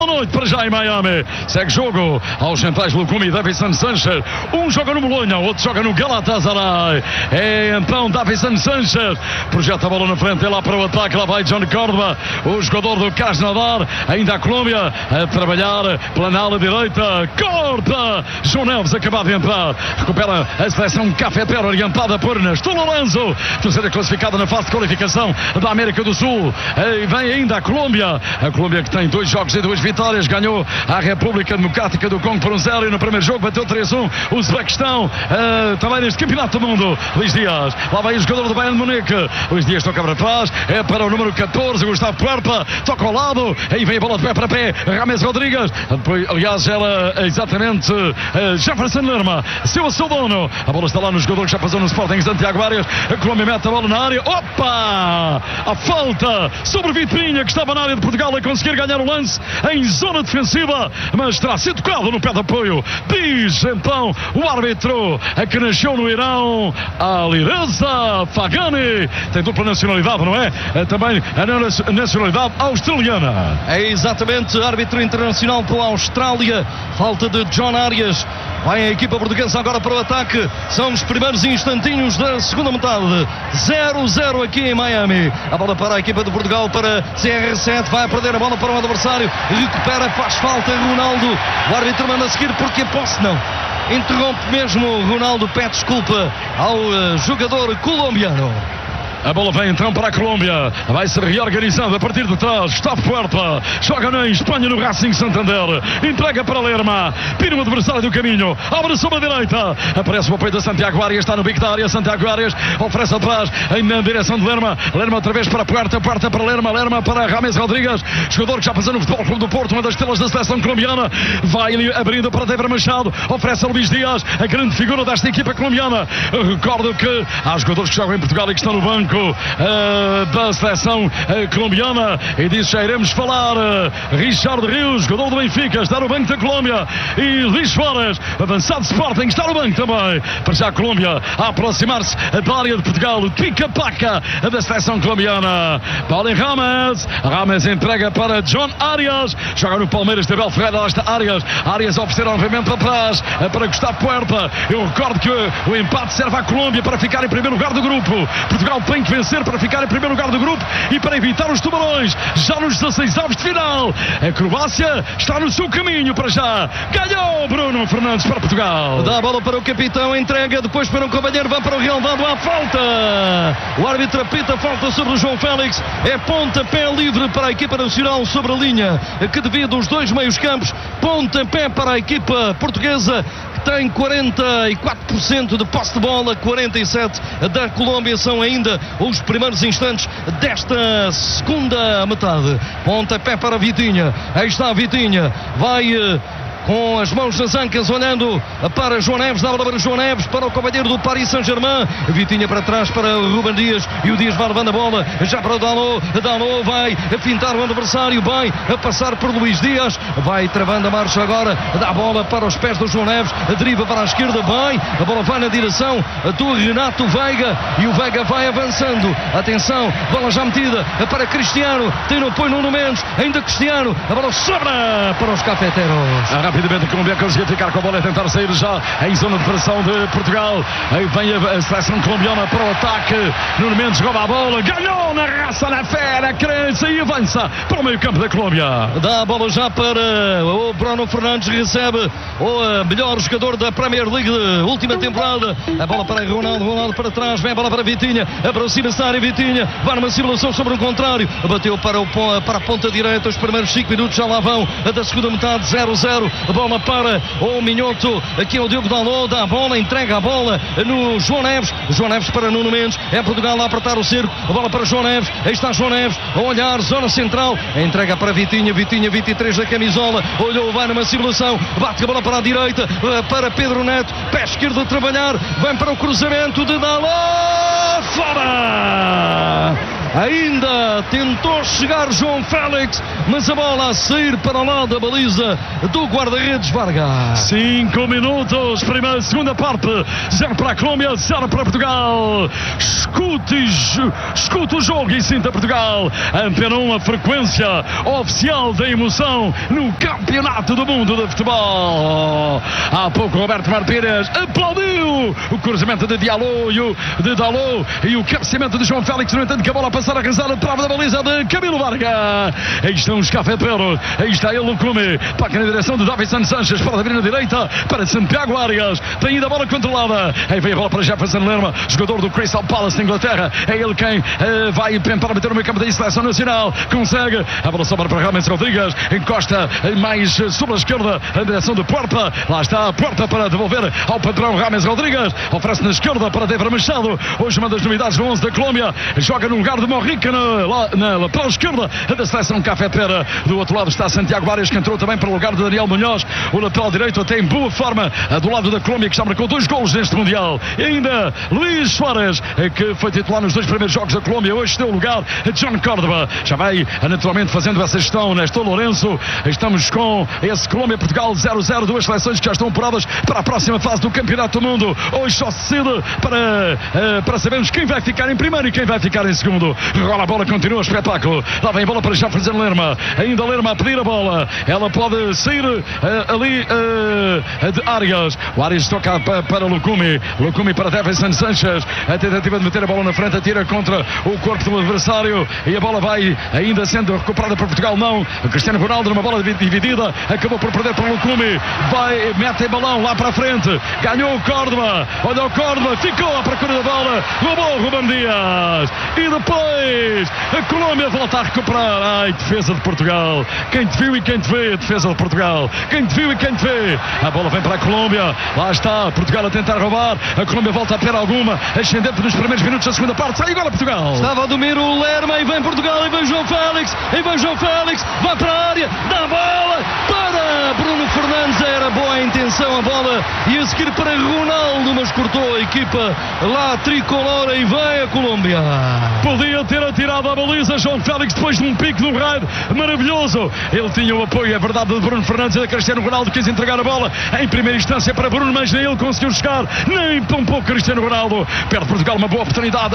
Boa noite para já em Miami. Segue jogo aos centrais Lucumi, Davinson Sanchez. Um joga no Bolonha, outro joga no Galatasaray. É então Davinson Sanchez. Projeta a bola na frente, é lá para o ataque. Lá vai Johnny Córdoba, o jogador do Krasnodar. Ainda a Colômbia a trabalhar pela ala direita. Corta! João Neves acabado de entrar. Recupera a seleção cafetera orientada por Nestor Lorenzo. Terceira classificada na fase de qualificação da América do Sul. E vem ainda a Colômbia. A Colômbia que tem 2 jogos e 2 vitórias, ganhou a República Democrática do Congo por 1-0 e no primeiro jogo bateu 3-1 o Uzbequistão, também neste Campeonato do Mundo. Luís Dias, lá vai o jogador do Bayern de Munique. Luís Dias toca para trás, é para o número 14, Gustavo Puerta, toca ao lado, aí vem a bola de pé para pé, Rames Rodrigues, aliás era exatamente Jefferson Lerma, seu dono, a bola está lá no jogador que já passou no Sporting, Santiago Arias. A Colômbia mete a bola na área, opa! A falta sobre Vitinha, que estava na área de Portugal a conseguir ganhar o lance em zona defensiva, mas terá sido tocado no pé de apoio. Diz então o árbitro que nasceu no Irão, Alireza Fagani, tem dupla nacionalidade, não é? Também a nacionalidade australiana. É exatamente, árbitro internacional pela Austrália. Falta de John Arias. Vai a equipa portuguesa agora para o ataque. São os primeiros instantinhos da segunda metade. 0-0 aqui em Miami. A bola para a equipa de Portugal, para CR7. Vai a perder a bola para o adversário. Recupera, faz falta Ronaldo. O árbitro manda seguir porque posse não. Interrompe mesmo Ronaldo, pede desculpa ao jogador colombiano. A bola vem então para a Colômbia. Vai ser reorganizada a partir de trás. Gustavo Puerta joga na Espanha no Racing Santander. Entrega para Lerma. Pira o adversário do caminho. Abre sobre a direita. Aparece o apoio de Santiago Arias. Está no bico da área. Santiago Arias oferece atrás na direção de Lerma. Lerma outra vez para Puerta. Puerta para Lerma. Lerma para Rames Rodrigues. Jogador que já passou no Futebol Clube do Porto. Uma das estrelas da seleção colombiana. Vai abrindo para Débora Machado. Oferece a Luís Dias. A grande figura desta equipa colombiana. Recordo que há jogadores que jogam em Portugal e que estão no banco da seleção colombiana, e disso já iremos falar. Richard Rios, jogador do Benfica, está no banco da Colômbia, e Luís Suárez, avançado Sporting, está no banco também. Para já a Colômbia a aproximar-se da área de Portugal. Pica-paca da seleção colombiana. Paulo Rames. Rames entrega para John Arias, joga no Palmeiras de Abel Ferreira. Lá está Arias. Arias a oferecer novamente para trás para Gustavo Puerta. Eu recordo que o empate serve à Colômbia para ficar em primeiro lugar do grupo. Portugal tem que vencer para ficar em primeiro lugar do grupo e para evitar os tubarões já nos 16avos de final. A Croácia está no seu caminho para já. Ganhou Bruno Fernandes para Portugal. Dá a bola para o capitão, entrega depois para um companheiro, vai para o Real, dado à falta. O árbitro apita falta sobre o João Félix. É pontapé livre para a equipa nacional sobre a linha que divide os dois meios campos. Pontapé para a equipa portuguesa, tem 44% de posse de bola, 47% da Colômbia. São ainda os primeiros instantes desta segunda metade. Pontapé para Vitinha. Aí está Vitinha. Vai com as mãos nas ancas, olhando para João Neves, dá a bola para João Neves, para o companheiro do Paris Saint-Germain. Vitinha para trás para o Ruben Dias, e o Dias vai levando a bola já para o Dalot. Dalot vai a fintar o adversário, vai a passar por Luís Dias, vai travando a marcha agora, dá a bola para os pés do João Neves, deriva para a esquerda, a bola vai na direção do Renato Veiga, e o Veiga vai avançando. Atenção, bola já metida para Cristiano, tem no apoio Nuno Mendes, ainda Cristiano, a bola sobra para os cafeteros. Rapidamente a Colômbia conseguiu ficar com a bola e tentar sair já em zona de pressão de Portugal. Aí vem a seleção colombiana para o ataque. Nuno Mendes rouba a bola, ganhou na raça, na fera, cresce e avança para o meio campo da Colômbia. Dá a bola já para o Bruno Fernandes, recebe o melhor jogador da Premier League de última temporada. A bola para Ronaldo, Ronaldo para trás, vem a bola para Vitinha, aproxima-se da área, Vitinha vai numa simulação sobre o contrário, bateu para a ponta direita. Os primeiros 5 minutos já lá vão da segunda metade. 0-0. A bola para o Minhoto, aqui é o Diogo Dalot, dá a bola, entrega a bola no João Neves. João Neves para Nuno Mendes, é Portugal a apertar o cerco, a bola para João Neves, aí está João Neves, a olhar, zona central, entrega para Vitinha, 23 da camisola, olhou, vai numa simulação, bate a bola para a direita, para Pedro Neto, pé esquerdo a trabalhar, vem para o cruzamento de Dalot, fora! Ainda tentou chegar João Félix, mas a bola a sair para lá da baliza do guarda-redes Vargas. 5 minutos, primeira, segunda parte, 0 para a Colômbia, 0 para Portugal. Escute o jogo e sinta Portugal. Antena 1, a frequência oficial da emoção no Campeonato do Mundo de Futebol. Há pouco Roberto Martínez aplaudiu o cruzamento de Dalot e o cabeceamento de João Félix. No entanto, que a bola a passar a rezar a trave da baliza de Camilo Vargas. Aí estão os cafeteros, aí está ele, Lucumi, para na direção de Davinson Sanchez, para abrir na direita para Santiago Arias. Tem ido a bola controlada, aí vem a bola para Jefferson Lerma, jogador do Crystal Palace de Inglaterra. É ele quem vai tentar meter no meio campo da seleção nacional. Consegue, a bola sobra para James Rodrigues, encosta mais sobre a esquerda a direção de Puerta. Lá está a Puerta para devolver ao patrão James Rodrigues, oferece na esquerda para Dever Machado, hoje uma das novidades do 11 da Colômbia, joga no lugar de Morrica na lateral esquerda da seleção cafetera. Do outro lado está Santiago Arias, que entrou também para o lugar de Daniel Munhoz, o lateral direito até em boa forma do lado da Colômbia, que já marcou 2 golos neste Mundial. E ainda Luís Suárez, que foi titular nos 2 primeiros jogos da Colômbia, hoje deu lugar a John Córdoba. Já vai naturalmente fazendo essa gestão Nestor Lourenço. Estamos com esse Colômbia-Portugal 0-0, 2 seleções que já estão apuradas para a próxima fase do Campeonato do Mundo. Hoje só se decide para sabermos quem vai ficar em primeiro e quem vai ficar em segundo. Rola a bola, continua o espetáculo. Lá vem a bola para Jefferson Lerma, ainda Lerma a pedir a bola, ela pode sair ali de Arias. O Arias toca para Lucumi para Davinson Sanchez, a tentativa de meter a bola na frente, atira contra o corpo do adversário e a bola vai ainda sendo recuperada por Portugal. Não, o Cristiano Ronaldo numa bola dividida, acabou por perder para o Lucumi, mete balão lá para a frente, ganhou o Córdoba, olha o Córdoba, ficou à procura da bola, roubou o Ruben Dias e depois a Colômbia volta a recuperar. Ai, defesa de Portugal, quem te viu e quem te vê, defesa de Portugal, quem te viu e quem te vê. A bola vem para a Colômbia, lá está Portugal a tentar roubar, a Colômbia volta a ter alguma ascendente nos primeiros minutos da segunda parte. Sai agora Portugal, estava a domir o Lerma e vem Portugal, e vem João Félix, vai para a área, dá a bola para Bruno Fernandes, era boa a intenção a bola, e a seguir para Ronaldo, mas cortou a equipa lá tricolor e vem a Colômbia. Podia ter atirado a baliza João Félix depois de um pique no raio maravilhoso, ele tinha o apoio, é verdade, de Bruno Fernandes e de Cristiano Ronaldo, quis entregar a bola em primeira instância para Bruno, mas nem ele conseguiu chegar, nem tão pouco Cristiano Ronaldo. Perde Portugal uma boa oportunidade.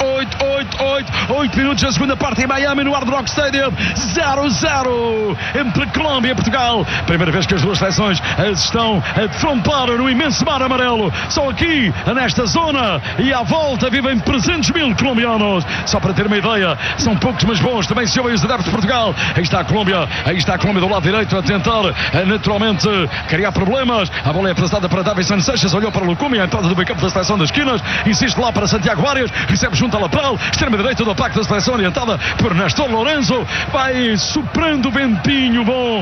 8 minutos da segunda parte em Miami, no Hard Rock Stadium, 0-0 entre Colômbia e Portugal. Primeira vez que as duas seleções estão a defrontar no imenso mar amarelo. Só aqui, nesta zona e à volta, vivem 300 mil colombianos. Só para ter uma ideia, são poucos mas bons. Também se ouvem os adeptos de Portugal. Aí está a Colômbia do lado direito a tentar naturalmente criar problemas. A bola é atrasada para Davinson Sanchez, olhou para o Lucumi, a entrada do meio campo da seleção das esquinas, insiste lá para Santiago Arias, recebe junto à lateral, extrema direita do ataque da seleção, orientada por Nestor Lourenço, vai soprando o ventinho bom,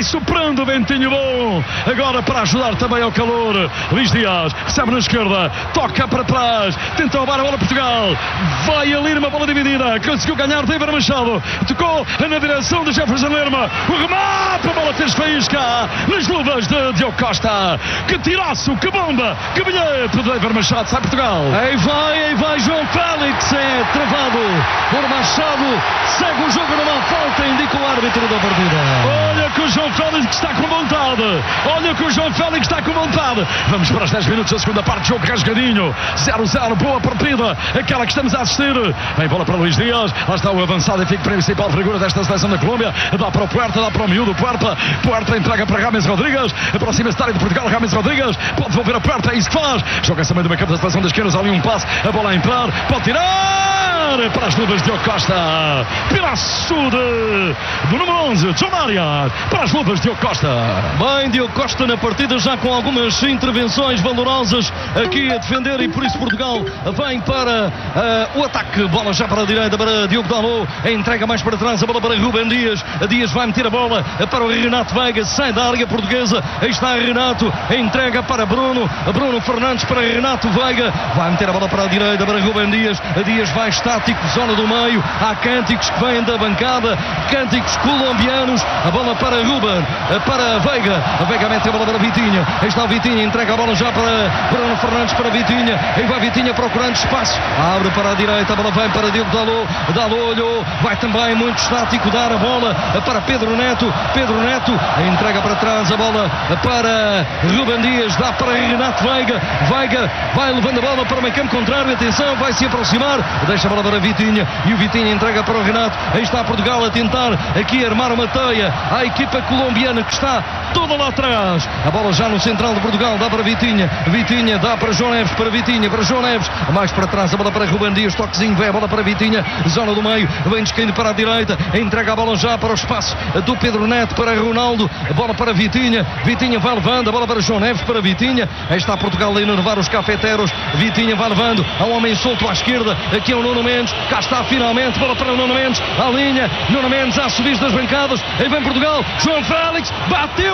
agora para ajudar também ao calor. Luís Dias recebe na esquerda, toca para trás, tenta roubar a bola Portugal, vai ali numa bola dividida, conseguiu ganhar Dever Machado, tocou na direção de Jefferson Lerma, o remate, a bola fez faísca nas luvas de Diogo Costa. Que tiraço, que bomba, que bilhete de Dever Machado, sai Portugal. Aí vai João Félix, é travado por Machado, segue o jogo numa falta, indica o árbitro da partida. Olha que o João Félix está com vontade, vamos para os 10 minutos da segunda parte, jogo rasgadinho, 0-0, boa partida, aquela que estamos a assistir. Vem bola para Luís Dias, lá está o avançado e fica principal figura desta seleção da Colômbia, dá para o Puerta, dá para o miúdo Puerta entrega para James Rodrigues, aproxima-se da área de Portugal, James Rodrigues pode devolver a Puerta, é isso que faz, joga também do meio campo da seleção das esquerdas, ali um passe, a bola a entrar, pode tirar para as luvas de Diogo Costa, pedaço do número 11, John Arias, para as luvas de Diogo Costa. Bem, Diogo Costa na partida, já com algumas intervenções valorosas aqui a defender, e por isso Portugal vem para o ataque, bola já para a direita para Diogo Dalot, entrega mais para trás a bola para Ruben Dias, Dias vai meter a bola para o Renato Veiga, sai da área portuguesa, aí está Renato, entrega para Bruno Fernandes para Renato Veiga, vai meter a bola para a direita para Ruben Dias, Dias vai estar estático, zona do meio. Há cânticos que vêm da bancada, cânticos colombianos. A bola para Ruben, para Veiga. A Veiga mete a bola para Vitinha. Aí está o Vitinha, entrega a bola já para Bruno Fernandes, para Vitinha. Aí vai Vitinha procurando espaço. Abre para a direita, a bola vem para Diogo Dalot. Dalot olhou, vai também muito estático, dar a bola para Pedro Neto. Pedro Neto entrega para trás a bola para Ruben Dias, dá para Renato Veiga. Veiga vai levando a bola para o meio campo contrário. Atenção, vai se aproximar. Deixa a bola para Vitinha e o Vitinha entrega para o Renato. Aí está Portugal a tentar aqui armar uma teia. A equipa colombiana que está toda lá atrás. A bola já no central de Portugal, dá para Vitinha. Vitinha dá para João Neves, para Vitinha, para João Neves. Mais para trás a bola para Ruben Dias, toquezinho, vem a bola para Vitinha, zona do meio, vem descaindo para a direita, entrega a bola já para o espaço do Pedro Neto, para Ronaldo, a bola para Vitinha. Vitinha vai levando, a bola para João Neves, para Vitinha. Aí está Portugal a enervar os cafeteros. Vitinha vai levando, há um homem solto à esquerda, aqui é o Nuno Mendes, cá está finalmente, bola para o Nuno Mendes, à linha, Nuno Mendes a subir das bancadas, aí vem Portugal, João Félix, bateu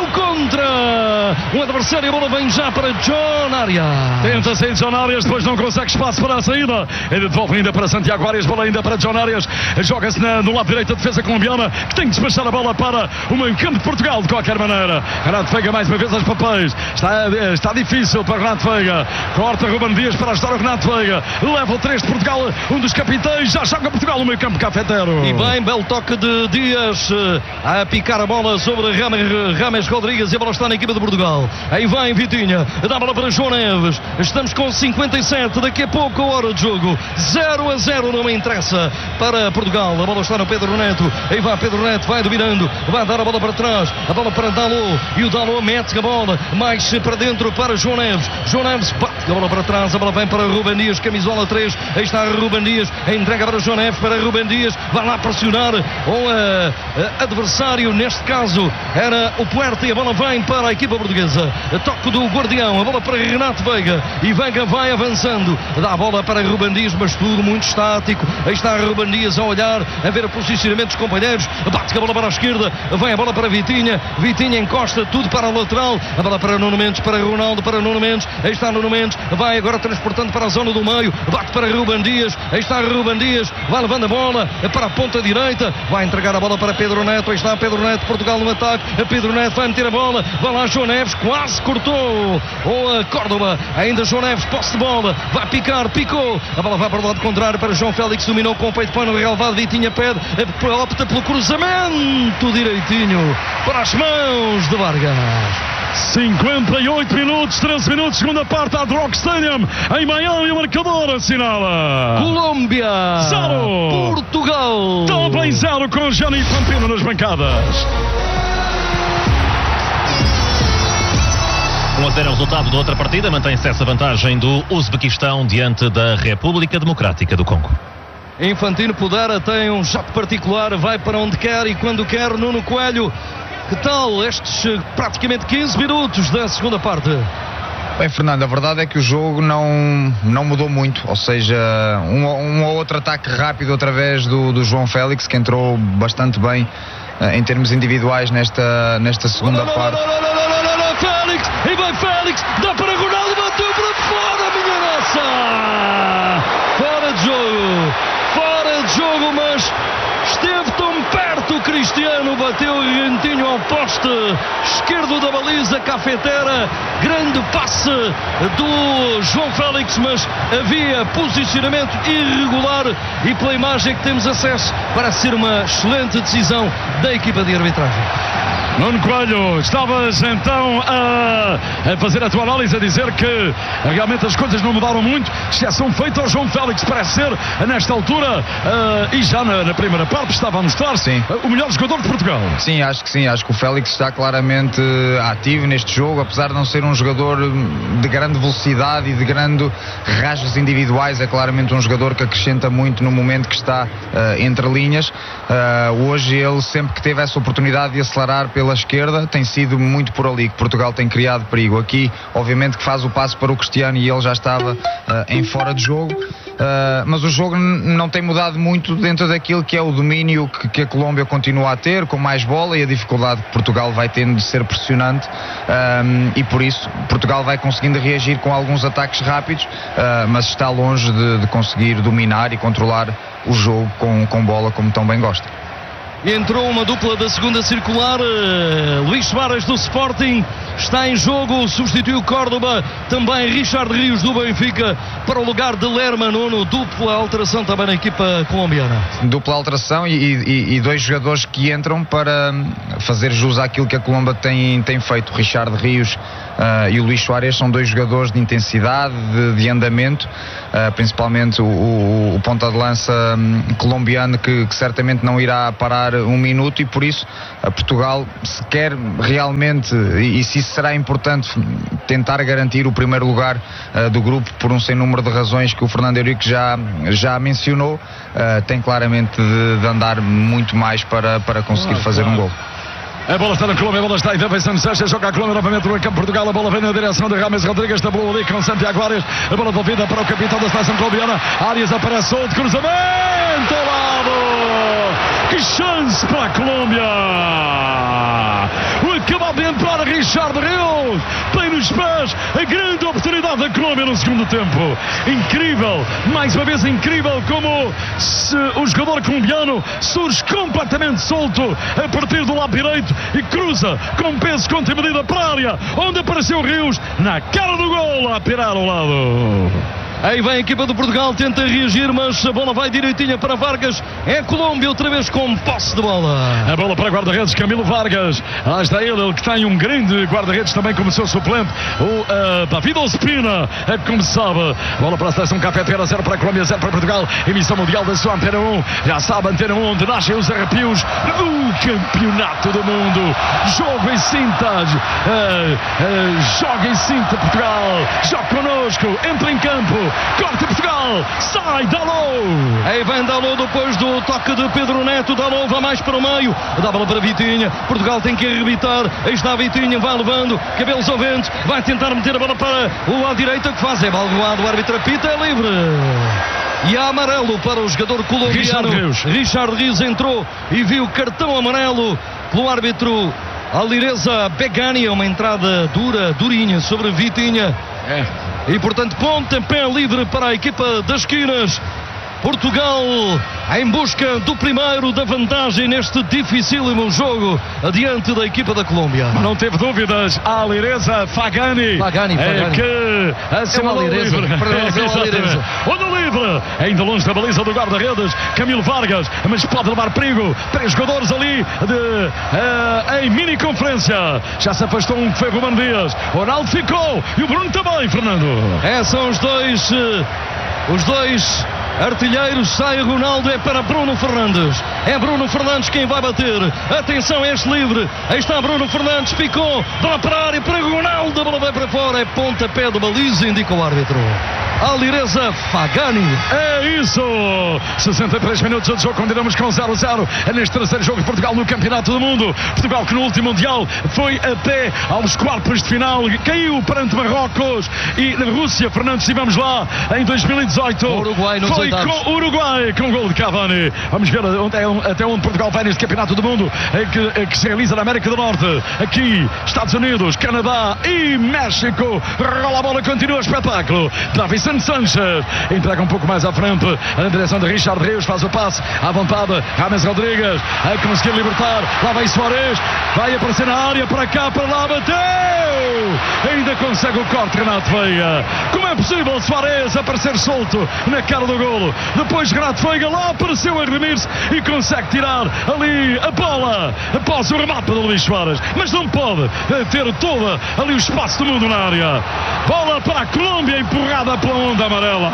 contra um adversário, a bola vem já para John Arias. Tenta sair John Arias, depois não consegue espaço para a saída. Ele devolve ainda para Santiago Arias, bola ainda para John Arias. Joga-se no lado direito a defesa colombiana, que tem que despachar a bola para o meio campo de Portugal de qualquer maneira. Renato Veiga mais uma vez aos papéis. Está difícil para Renato Veiga. Corta Ruben Dias para ajudar o Renato Veiga. Leva o 3 de Portugal, um dos capitães. Já joga Portugal no meio campo cafetero. E bem, belo toque de Dias a picar a bola sobre Rames Rodrigues, e a bola está na equipa de Portugal. Aí vem Vitinha, dá a bola para João Neves. Estamos com 57, daqui a pouco a hora de jogo. 0-0, não me interessa para Portugal. A bola está no Pedro Neto. Aí vai Pedro Neto, vai dominando, vai dar a bola para trás, a bola para Dalot, e o Dalot mete a bola mais para dentro para João Neves. João Neves bate a bola para trás, a bola vem para Ruben Dias, camisola 3. Aí está Ruben Dias, entrega para João Neves, para Ruben Dias, vai lá pressionar o adversário, neste caso era o Puerta, e a bola vem para a equipa portuguesa. Toque do Guardião, a bola para Renato Veiga, e Veiga vai avançando, dá a bola para Ruben Dias, mas tudo muito estático. Aí está Ruben Dias a olhar, a ver o posicionamento dos companheiros, bate a bola para a esquerda, vem a bola para Vitinha, Vitinha encosta tudo para o lateral, a bola para Nuno Mendes, para Ronaldo, para Nuno Mendes. Aí está Nuno Mendes, vai agora transportando para a zona do meio, bate para Ruben Dias. Aí está Ruben Dias, vai levando a bola para a ponta direita, vai entregar a bola para Pedro Neto. Aí está Pedro Neto, Portugal no ataque. Pedro Neto vai meter a bola, vai lá João Neves, quase cortou o Córdoba. Ainda João Neves, posse de bola, vai picar, picou, a bola vai para o lado contrário para João Félix, dominou com o peito, põe no relevado, Vitinha pede, opta pelo cruzamento direitinho para as mãos de Vargas. 58 minutos, 13 minutos, segunda parte, Hard Rock Stadium em Miami, o marcador assinala Colômbia 0, Portugal também 0, com Gianni Pampino nas bancadas. 1-0 é o resultado da outra partida, mantém-se essa vantagem do Uzbequistão diante da República Democrática do Congo. Infantino Podera tem um jato particular, vai para onde quer e quando quer. Nuno Coelho, que tal estes praticamente 15 minutos da segunda parte? Bem, Fernando, a verdade é que o jogo não mudou muito, ou seja, um ou outro ataque rápido através do João Félix, que entrou bastante bem em termos individuais nesta segunda parte. Félix, e vai Félix, dá para Ronaldo, bateu para fora, minha nossa! Fora de jogo, mas esteve tão perto. Cristiano bateu rentinho ao poste esquerdo da baliza cafetera. Grande passe do João Félix, mas havia posicionamento irregular, e pela imagem que temos acesso parece ser uma excelente decisão da equipa de arbitragem. Nuno Coelho, estavas então a fazer a tua análise, a dizer que realmente as coisas não mudaram muito, exceção feita ao João Félix, parece ser nesta altura e já na primeira parte estava a mostrar-se o melhor jogador de Portugal. Sim, acho que o Félix está claramente ativo neste jogo, apesar de não ser um jogador de grande velocidade e de grande rasgos individuais, é claramente um jogador que acrescenta muito no momento que está entre linhas. Hoje ele, sempre que teve essa oportunidade de acelerar pelo pela esquerda, tem sido muito por ali que Portugal tem criado perigo. Aqui, obviamente, que faz o passo para o Cristiano e ele já estava em fora de jogo. Mas o jogo não tem mudado muito dentro daquilo que é o domínio que a Colômbia continua a ter, com mais bola, e a dificuldade que Portugal vai tendo de ser pressionante, e por isso Portugal vai conseguindo reagir com alguns ataques rápidos, mas está longe de conseguir dominar e controlar o jogo com bola como tão bem gosta. Entrou uma dupla da segunda circular. Luís Soares do Sporting está em jogo, substituiu Córdoba, também Richard Rios do Benfica para o lugar de Lerma Nuno. Dupla alteração também na equipa colombiana. Dupla alteração e dois jogadores que entram para fazer jus àquilo que a Colômbia tem feito. Richard Rios e o Luís Soares são dois jogadores de intensidade, de andamento, principalmente o ponta de lança colombiano que certamente não irá parar um minuto, e por isso Portugal, se quer realmente, e se isso será importante, tentar garantir o primeiro lugar do grupo por um sem número de razões que o Fernando Henrique já mencionou, tem claramente de andar muito mais para conseguir fazer um gol. A bola está na Colômbia, a bola está em Davinson Sanchez, joga a Colômbia novamente no campo Portugal, a bola vem na direção de James Rodrigues, tablou ali com Santiago Arias, a bola devolvida para o capitão da seleção colombiana, Arias aparece solto, cruzamento ao lado, que chance para a Colômbia! Acaba de entrar Richard Rios, bem nos pés, a grande oportunidade da Colômbia no segundo tempo. Incrível, mais uma vez incrível como o jogador colombiano surge completamente solto a partir do lado direito e cruza com peso contra medida para a área, onde apareceu Rios na cara do gol a pirar ao lado. Aí vem a equipa do Portugal, tenta reagir, mas a bola vai direitinha para Vargas. É a Colômbia outra vez com posse de bola. A bola para guarda-redes, Camilo Vargas. Lá está ele que tem um grande guarda-redes também como seu suplente, o David Ospina, que começava. Bola para a seleção cafeteira, 0 para a Colômbia, 0 para Portugal. Emissão mundial da sua Antena 1. Já sabe, Antena 1, onde nascem os arrepios do campeonato do mundo. Jogo em cinta. Joga em cinta Portugal. Joga connosco, entra em campo. Corta Portugal, sai Dalot. Aí vem Dalot depois do toque de Pedro Neto. Dalot vai mais para o meio, dá a bola para Vitinha. Portugal tem que arrebitar. Aí está Vitinha, vai levando, cabelos ao vento, vai tentar meter a bola para o lado direito. Que faz é balgoado, o árbitro apita, é livre. E há amarelo para o jogador colombiano. Richard Rios entrou e viu cartão amarelo pelo árbitro Alireza Begani. Uma entrada durinha sobre Vitinha. E portanto pontapé livre para a equipa das esquinas. Portugal em busca do primeiro da vantagem neste dificílimo jogo adiante da equipa da Colômbia. Não teve dúvidas, a Alireza Fagani. Que assinalou livre. Onde livre, ainda longe da baliza do guarda-redes, Camilo Vargas, mas pode levar perigo. 3 jogadores ali em mini conferência. Já se afastou um que foi Ruben Dias. O Ronaldo ficou e o Bruno também, Fernando. São os dois artilheiros. Sai Ronaldo, é para Bruno Fernandes. É Bruno Fernandes quem vai bater. Atenção, este livre. Aí está Bruno Fernandes, picou, dá para a área para Ronaldo, a bola vai para fora. É pontapé de baliza, indica o árbitro Alireza Fagani. É isso, 63 minutos de jogo, continuamos com 0-0 neste terceiro jogo de Portugal no Campeonato do Mundo. Portugal que no último Mundial foi até aos quartos de final, caiu perante Marrocos e na Rússia. Fernando, estivemos lá em 2018. Uruguai nos foi com Uruguai, com o gol de Cavani. Vamos ver até onde Portugal vai neste Campeonato do Mundo que se realiza na América do Norte. Aqui, Estados Unidos, Canadá e México. Rola a bola, continua o espetáculo. Davinson Sanchez entrega um pouco mais à frente na direção de Richard Rios, faz o passe à vontade. James Rodrigues a conseguir libertar. Lá vem Soares, vai aparecer na área, para cá, para lá, bateu! Ainda consegue o corte, Renato Veiga. Como é possível Soares aparecer solto na cara do golo? Depois Renato Veiga lá apareceu a remir-se e consegue tirar ali a bola após o remate do Luís Soares, mas não pode ter todo ali o espaço do mundo na área. Bola para a Colômbia, empurrada pela onda amarela.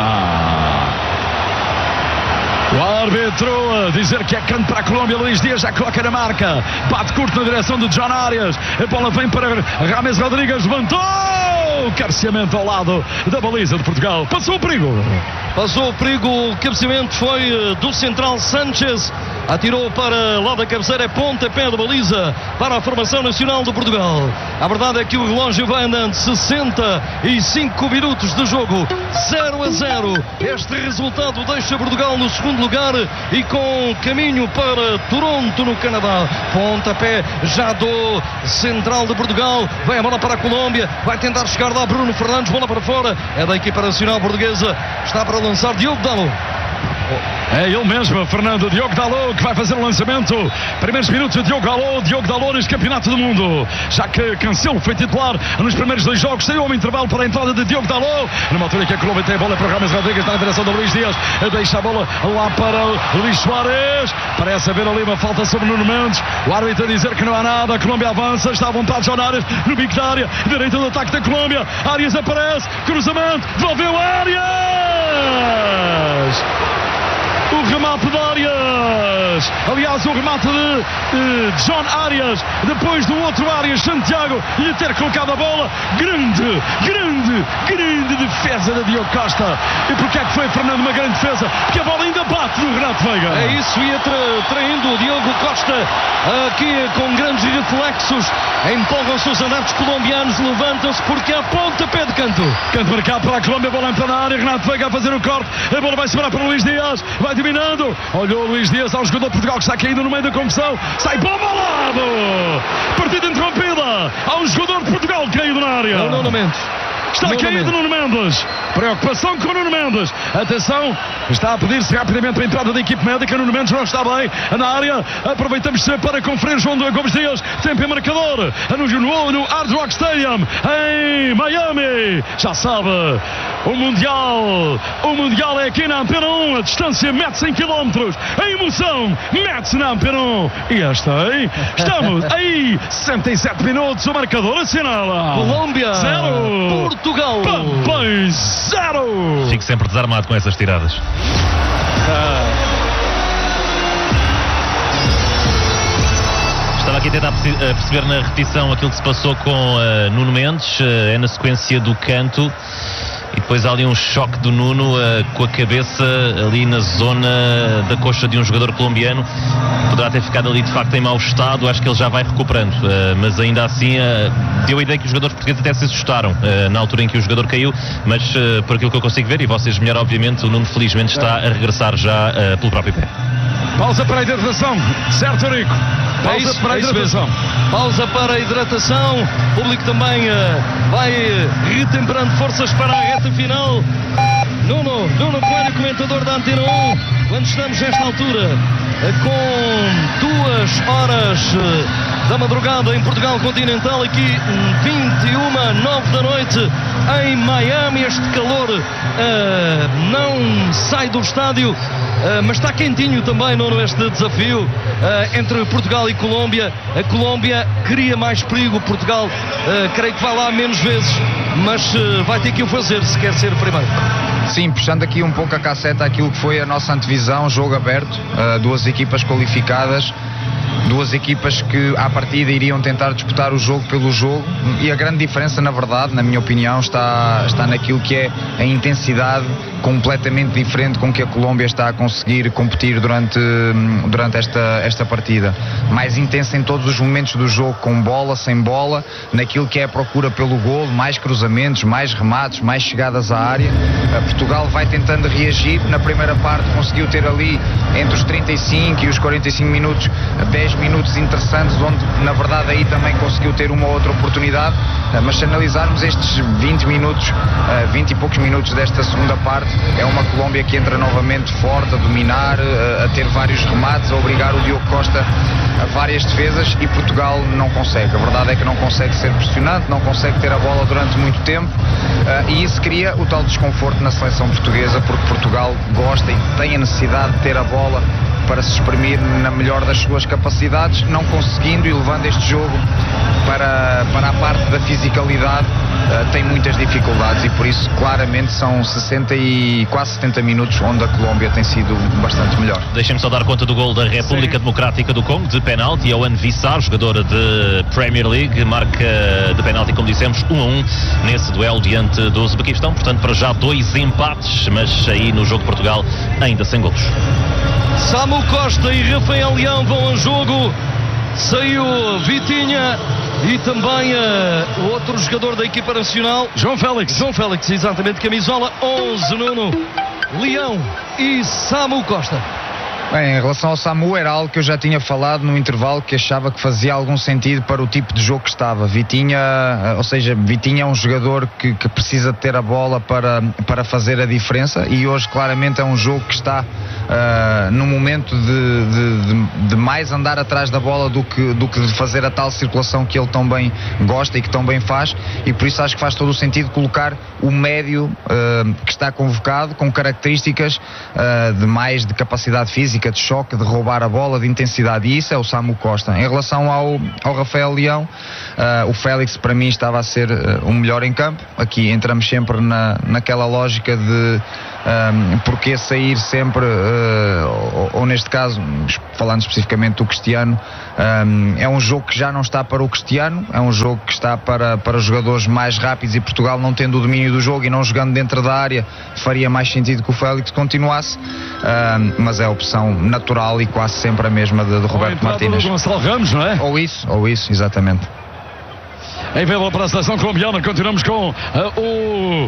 O árbitro a dizer que é canto para a Colômbia. Luís Dias já coloca na marca, bate curto na direção de John Arias, a bola vem para James Rodrigues, levantou, cabeceamento ao lado da baliza de Portugal. Passou o perigo, o cabeceamento foi do central Sanchez. Atirou para lá da cabeceira, é pontapé de baliza para a formação nacional de Portugal. A verdade é que o relógio vai andando, 65 minutos de jogo, 0-0. Este resultado deixa Portugal no segundo lugar e com caminho para Toronto, no Canadá. Pontapé já do central de Portugal, vai a bola para a Colômbia, vai tentar chegar lá Bruno Fernandes, bola para fora, é da equipa nacional portuguesa, está para lançar Diogo Dalot. É ele mesmo, Fernando, Diogo Dalot, que vai fazer o lançamento. Primeiros minutos de Diogo Dalot neste campeonato do mundo, já que Cancelo foi titular nos primeiros 2 jogos. Saiu um intervalo para a entrada de Diogo Dalot, numa altura que a Colômbia tem a bola para o Rames Rodrigues, na direção do Luís Dias, deixa a bola lá para Luís Soares. Parece haver ali uma falta sobre Nuno Mendes. O árbitro a dizer que não há nada. A Colômbia avança, está à vontade João Arias no bico da área, direita do ataque da Colômbia. Arias aparece, cruzamento, devolveu Arias. O remate de Arias, aliás o remate de John Arias, depois do outro Arias, Santiago, lhe ter colocado a bola. Grande defesa de Diogo Costa. E porquê é que foi, Fernando, uma grande defesa? Porque a bola ainda bate no Renato Veiga. É isso, ia traindo o Diogo Costa aqui com grandes reflexos. Empolgam-se os adeptos colombianos, levantam-se porque há pontapé de canto. Canto marcado para a Colômbia, a bola entra na área, Renato Veiga a fazer o corte, a bola vai sobrar para o Luís Dias, vai dominando, olhou o Luís Dias ao jogador de Portugal que está caído no meio da confusão, sai bomba ao lado, partida interrompida, há um jogador de Portugal caído na área. Não, Nuno Mendes. Está caído Nuno Mendes. Preocupação com Nuno Mendes. Atenção, está a pedir-se rapidamente a entrada da equipe médica. Nuno Mendes não está bem na área. Aproveitamos para conferir João Gomes Dias. Tempo e marcador no Hard Rock Stadium em Miami. Já sabe, o Mundial é aqui na Antena 1. A distância mete-se em quilómetros. A emoção mete-se na Antena 1. E esta, hein? Estamos aí, 67 minutos. O marcador assinala. Colômbia 0. Portugal 0. Fico sempre desarmado com essas tiradas. Estava aqui a tentar perceber na repetição aquilo que se passou com Nuno Mendes. É na sequência do canto. E depois há ali um choque do Nuno com a cabeça ali na zona da coxa de um jogador colombiano. Poderá ter ficado ali de facto em mau estado. Acho que ele já vai recuperando, mas ainda assim deu a ideia que os jogadores portugueses até se assustaram na altura em que o jogador caiu. Mas por aquilo que eu consigo ver, e vocês melhor obviamente, o Nuno felizmente está a regressar já pelo próprio pé. Pausa para a hidratação, certo, Rico? Pausa para a hidratação. Pausa para a hidratação. O público também vai retemperando forças para a reta final. Nuno Coelho, comentador da Antena 1, quando estamos nesta altura com 2 horas da madrugada em Portugal continental, aqui 21:09 da noite em Miami. Este calor não sai do estádio, mas está quentinho também, Nuno, este desafio entre Portugal e Colômbia. A Colômbia cria mais perigo, Portugal creio que vai lá menos vezes, mas vai ter que o fazer se quer ser o primeiro. Sim, puxando aqui um pouco a casseta aquilo que foi a nossa antevisão, jogo aberto, 2 equipas qualificadas, 2 equipas que à partida iriam tentar disputar o jogo pelo jogo, e a grande diferença, na verdade, na minha opinião, está naquilo que é a intensidade completamente diferente com que a Colômbia está a conseguir competir durante esta partida. Mais intensa em todos os momentos do jogo, com bola, sem bola, naquilo que é a procura pelo golo, mais cruzamentos, mais remates, mais chegadas à área. Portugal vai tentando reagir. Na primeira parte conseguiu ter ali entre os 35 e os 45 minutos 10 minutos interessantes, onde na verdade aí também conseguiu ter uma outra oportunidade, mas se analisarmos estes 20 minutos, 20 e poucos minutos desta segunda parte, é uma Colômbia que entra novamente forte, a dominar, a ter vários remates, a obrigar o Diogo Costa a várias defesas, e Portugal não consegue. A verdade é que não consegue ser pressionante, não consegue ter a bola durante muito tempo, e isso cria o tal desconforto na seleção portuguesa, porque Portugal gosta e tem a necessidade de ter a bola para se exprimir na melhor das suas capacidades, não conseguindo e levando este jogo para a parte da fisicalidade tem muitas dificuldades, e por isso claramente são 60 e quase 70 minutos onde a Colômbia tem sido bastante melhor. Deixem-me só dar conta do gol da República Democrática do Congo, de penalti. Yohan Wissar, jogador de Premier League, marca de penalti, como dissemos, 1-1 nesse duelo diante do Uzbequistão. Portanto, para já 2 empates, mas aí no jogo de Portugal ainda sem golos. Samu Costa e Rafael Leão vão ao jogo. Saiu Vitinha e também o outro jogador da equipa nacional, João Félix, exatamente, camisola 11, Nuno, Leão e Samu Costa. Bem, em relação ao Samu, era algo que eu já tinha falado no intervalo, que achava que fazia algum sentido para o tipo de jogo que estava. Vitinha é um jogador que precisa de ter a bola para fazer a diferença, e hoje claramente é um jogo que está no momento de mais andar atrás da bola do que de fazer a tal circulação que ele tão bem gosta e que tão bem faz, e por isso acho que faz todo o sentido colocar o médio que está convocado, com características de capacidade física, de choque, de roubar a bola, de intensidade, e isso é o Samu Costa. Em relação ao Rafael Leão, o Félix para mim estava a ser o melhor em campo. Aqui entramos sempre naquela lógica de porque sair sempre, ou neste caso, falando especificamente do Cristiano, é um jogo que já não está para o Cristiano, é um jogo que está para os jogadores mais rápidos, e Portugal, não tendo o domínio do jogo e não jogando dentro da área, faria mais sentido que o Félix continuasse, mas é a opção natural e quase sempre a mesma de Roberto Martínez. Gonçalo Ramos, não é? Ou isso, exatamente. Em vela para a seleção colombiana, continuamos com o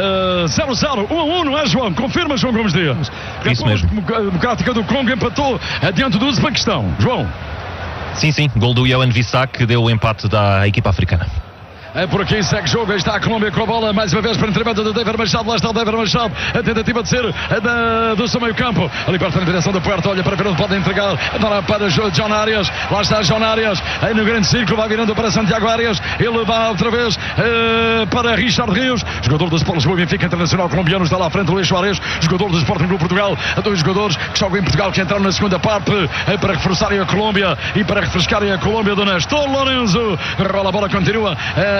0-0, 1-1, não é, João? Confirma, João Gomes Dias. Isso mesmo. A Democrática do Congo empatou diante do Uzbequistão. João? Sim, gol do Yohan Wissar, que deu o empate da equipa africana. Por aqui segue jogo, aí está a Colômbia com a bola, mais uma vez para o entramento de Dever Machado. Lá está o Dever Machado, a tentativa de ser do seu meio campo, ali perto na direção do Puerto, olha para ver onde pode entregar para John Arias. Lá está John Arias, aí no grande círculo, vai virando para Santiago Arias, ele vai outra vez para Richard Rios, jogador do Sport Lisboa, Benfica, internacional colombiano. Está lá à frente Luís Soares, jogador do Sporting Clube Portugal. 2 jogadores que jogam em Portugal, que entraram na segunda parte para reforçarem a Colômbia e para refrescarem a Colômbia do Nestor Lorenzo. Rola a bola, continua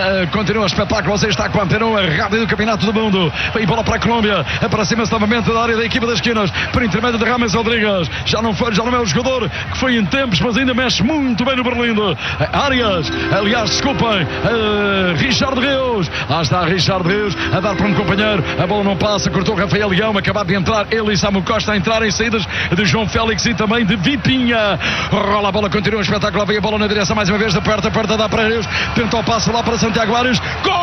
o espetáculo. Você está com a antena rádio do Campeonato do Mundo. Vem bola para a Colômbia, aproxima-se novamente da área da equipa das esquinas, por intermédio de Rames Rodrigues. Já não é o jogador que foi em tempos, mas ainda mexe muito bem no Berlim. Arias, aliás, desculpem, Richard Rios. Lá está Richard Rios a dar para um companheiro, a bola não passa, cortou Rafael Leão, acabado de entrar ele e Samu Costa a entrar em saídas de João Félix e também de Vitinha. Rola a bola, continua o espetáculo, vem a bola na direção mais uma vez, aperta, dá para Rios, tenta o passo lá para Santiago Arias.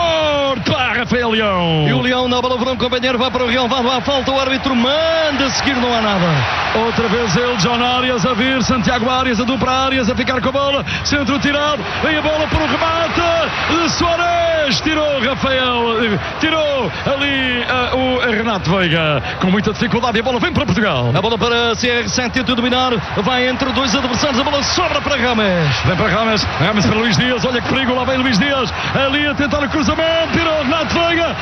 Corta Rafael Leão. E o Leão na bola para um companheiro, vai para o relevado, há falta, o árbitro manda a seguir, não há nada. Outra vez ele, John Arias a vir, Santiago Arias, a dupla Arias a ficar com a bola, centro tirado, vem a bola para o remate de Soares, tirou ali o Renato Veiga, com muita dificuldade, e a bola vem para Portugal. A bola para CR7, tenta dominar, vai entre 2 adversários, a bola sobra para Rames. Vem para Rames para Luís Dias, olha que perigo, lá vem Luís Dias, ali a tentar o cruzamento, tirou Renato Veiga,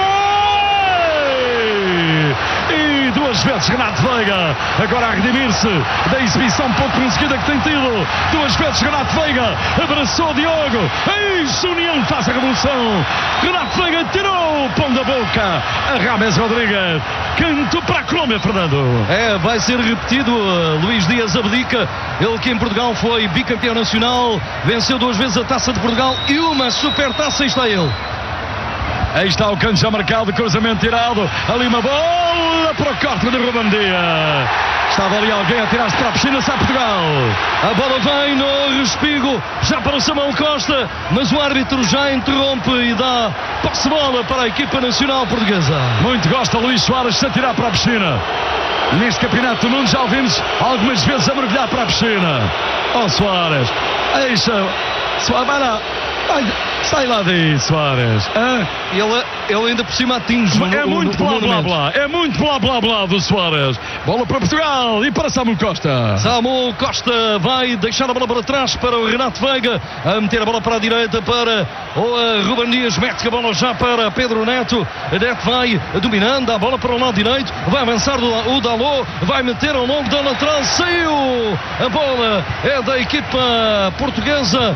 e 2 vezes Renato Veiga, agora a redimir-se da exibição pouco conseguida que tem tido. 2 vezes Renato Veiga, abraçou Diogo, isso, União faz a revolução. Renato Veiga tirou o pão da boca a Rames Rodrigues. Canto para a Colômbia, Fernando. Vai ser repetido. Luís Dias abdica, ele que em Portugal foi bicampeão nacional, venceu 2 vezes a Taça de Portugal e uma supertaça, está ele. Aí está o canto já marcado, cruzamento tirado, ali uma bola para o corte de Ruben Dias. Estava ali alguém a tirar-se para a piscina, sai Portugal. A bola vem no respigo, já para o Samuel Costa, mas o árbitro já interrompe e dá posse-bola para a equipa nacional portuguesa. Muito gosta Luís Soares de se atirar para a piscina. Neste campeonato do mundo já ouvimos algumas vezes a mergulhar para a piscina. Soares, deixa, Soares, vai lá. Sai lá daí, Soares. Ele ainda por cima atinge. É muito blá blá do Soares. Bola para Portugal e para Samu Costa. Samu Costa vai deixar a bola para trás para o Renato Veiga, a meter a bola para a direita para o Ruben Dias, mete a bola já para Pedro Neto. Neto vai dominando a bola para o lado direito, vai avançar o Dalot, vai meter ao longo da lateral, saiu. A bola é da equipa portuguesa.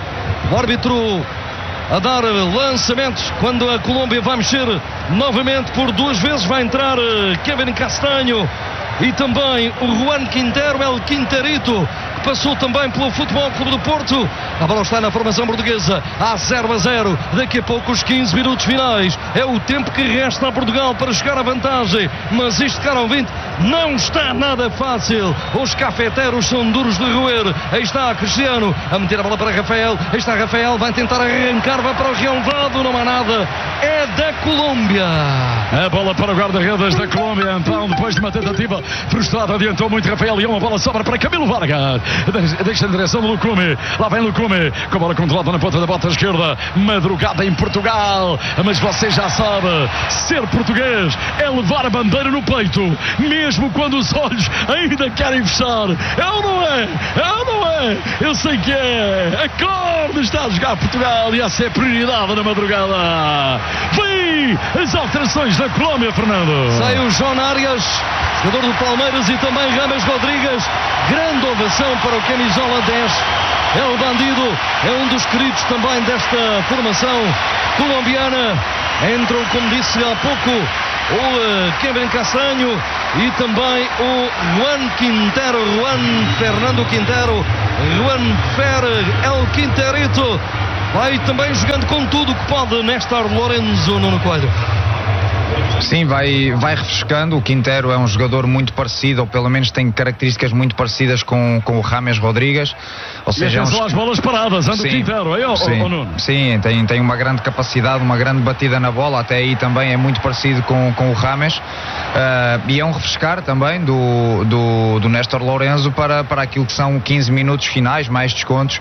O árbitro a dar lançamentos quando a Colômbia vai mexer novamente por 2 vezes. Vai entrar Kevin Castanho e também o Juan Quintero, El Quinterito, que passou também pelo Futebol Clube do Porto. A bola está na formação portuguesa, há 0-0. Daqui a pouco os 15 minutos finais. É o tempo que resta a Portugal para chegar à vantagem, mas isto, caro ouvinte, não está nada fácil. Os cafeteiros são duros de roer. Aí está Cristiano a meter a bola para Rafael. Aí está Rafael, vai tentar arrancar, vai para o relvado, não há nada, é da Colômbia. A bola para o guarda-redes da Colômbia. Então, depois de uma tentativa frustrada, adiantou muito Rafael Leão. A bola sobra para Camilo Vargas, deixa em direção do Lucume. Lá vem Lucume, com a bola controlada na ponta da bota esquerda. Madrugada em Portugal, mas você já sabe, ser português é levar a bandeira no peito, mesmo quando os olhos ainda querem fechar. É ou não é? É ou não é? Eu sei que é. Acorde, está a jogar Portugal e essa é prioridade na madrugada. Vem as alterações da Colômbia, Fernando. Sai o João Arias, jogador do Palmeiras, e também Rames Rodrigues. Grande ovação para o camisola 10. É o bandido, é um dos queridos também desta formação colombiana. Entram, como disse há pouco, o Kevin Castanho e também o Juan Fernando Quintero, Juan El Quinterito. Vai também jogando com tudo o que pode Néstor Lorenzo, Nuno Coelho. Sim, vai refrescando. O Quintero é um jogador muito parecido, ou pelo menos tem características muito parecidas com o Rames Rodrigues. Ou seja, são as bolas paradas, anda o Quintero, aí, Nuno. Sim, tem uma grande capacidade, uma grande batida na bola. Até aí também é muito parecido com o Rames. E é um refrescar também do Néstor Lorenzo para aquilo que são 15 minutos finais, mais descontos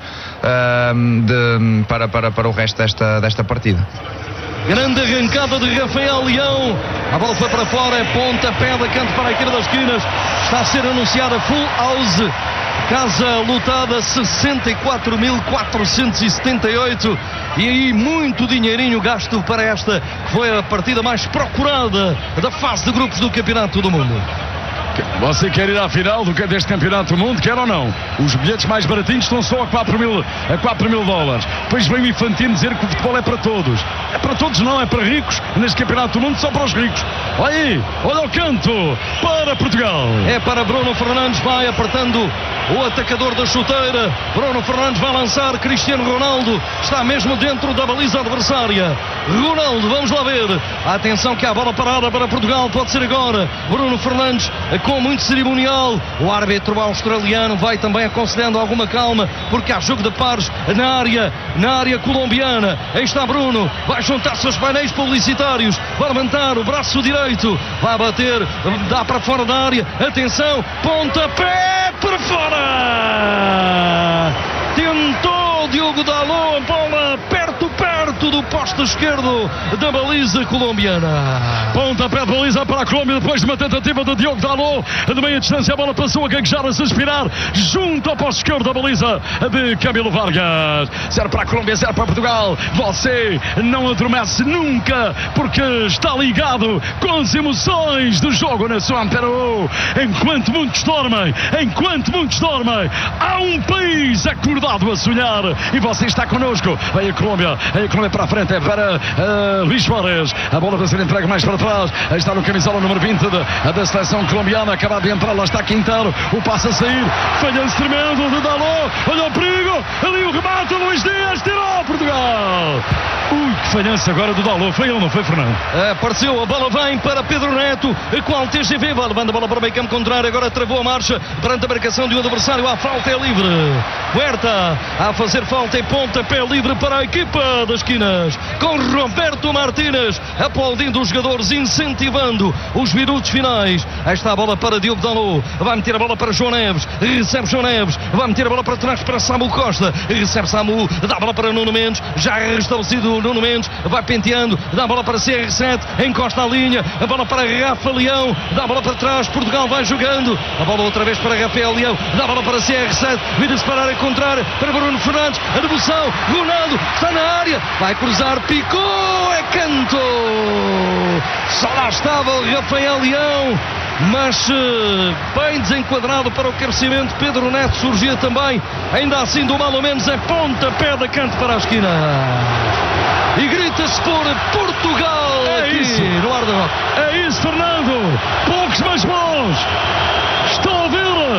para o resto desta partida. Grande arrancada de Rafael Leão. A bola foi para fora, é pontapé da canto para a esquerda das esquinas. Está a ser anunciada full house. Casa lotada, 64.478. E aí muito dinheirinho gasto para esta, que foi a partida mais procurada da fase de grupos do Campeonato do Mundo. Você quer ir à final deste Campeonato do Mundo, quer ou não? Os bilhetes mais baratinhos estão só a 4 mil dólares. Depois vem o Infantino dizer que o futebol é para todos. É para todos não, é para ricos. Neste Campeonato do Mundo só para os ricos. Olha aí, olha o canto para Portugal. É para Bruno Fernandes, vai apertando o atacador da chuteira. Bruno Fernandes vai lançar, Cristiano Ronaldo está mesmo dentro da baliza adversária. Ronaldo, vamos lá ver. Atenção que há bola parada para Portugal, pode ser agora. Bruno Fernandes com muito cerimonial. O árbitro australiano vai também aconselhando alguma calma, porque há jogo de pares na área colombiana. Aí está Bruno, vai juntar-se aos painéis publicitários, vai levantar o braço direito, vai bater, dá para fora da área. Atenção, pontapé para fora. Tentou Diogo Dalot, a bola perto do posto esquerdo da baliza colombiana. Pontapé de baliza para a Colômbia depois de uma tentativa de Diogo Dalot. De meia distância a bola passou a gaguejar, a suspirar, junto ao posto esquerdo da baliza de Camilo Vargas. 0 para a Colômbia, 0 para Portugal. Você não adormece nunca, porque está ligado com as emoções do jogo na sua Peru. Enquanto muitos dormem, há um país acordado a sonhar, e você está connosco. Vem a Colômbia para a frente, é para Luís Suárez. A bola vai ser entregue mais para trás. Aí está no camisola número 20 da seleção colombiana. Acaba de entrar, lá está Quintero. O passo a sair. Falhanço tremendo de Dalot. Olha o perigo. Ali o remate. Luís Dias tirou Portugal. Ui, que falhança agora do Dalot. Foi ele, não foi, Fernando? Apareceu. A bola vem para Pedro Neto. Qual TGV? Vai levando a bola para o meio campo contrário. Agora travou a marcha perante a marcação de um adversário. A falta é livre. Huerta a fazer falta e pontapé livre para a equipa das esquinas, com Roberto Martínez aplaudindo os jogadores, incentivando os minutos finais. Aí está a bola para Diogo Dalot, vai meter a bola para João Neves, recebe João Neves, vai meter a bola para trás para Samu Costa, recebe Samu, dá a bola para Nuno Mendes, já restabelecido Nuno Mendes, vai penteando, dá a bola para CR7, encosta a linha, a bola para Rafa Leão, dá a bola para trás, Portugal vai jogando, a bola outra vez para Rafael Leão, dá a bola para CR7, vira-se para a área contrária, para Bruno Fernandes, a devolução, Ronaldo está na área, vai cruzar, picou, é canto. Só lá estava o Rafael Leão mas bem desenquadrado para o cabeceamento. Pedro Neto surgia também, ainda assim do mal ou menos, é pontapé de canto para a esquina. E grita-se por Portugal aqui isso. no Hard Rock. É isso, Fernando. Poucos mais bons. Estão a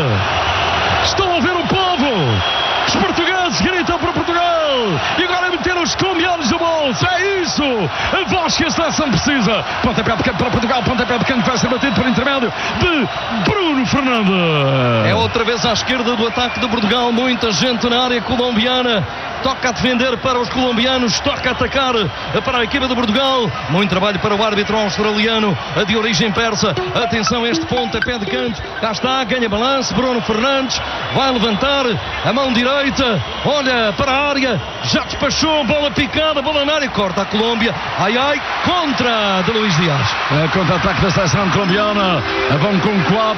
ver o povo. Os portugueses gritam para Portugal. E agora meter os colombianos no bolso. É isso. A voz que a seleção precisa. Pontapé de canto para Portugal. Pontapé de canto vai ser batido por intermédio de Bruno Fernandes. É outra vez à esquerda do ataque de Portugal. Muita gente na área colombiana. Toca a defender para os colombianos, toca a atacar para a equipa de Portugal. Muito trabalho para o árbitro australiano de origem persa. Atenção a este pontapé de canto. Cá está, ganha balanço. Bruno Fernandes vai levantar a mão direita. Olha para a área. Já despachou, bola picada, bola na área. Corta a Colômbia. Ai, ai, contra de Luís Dias. É contra-ataque da seleção colombiana. Vão com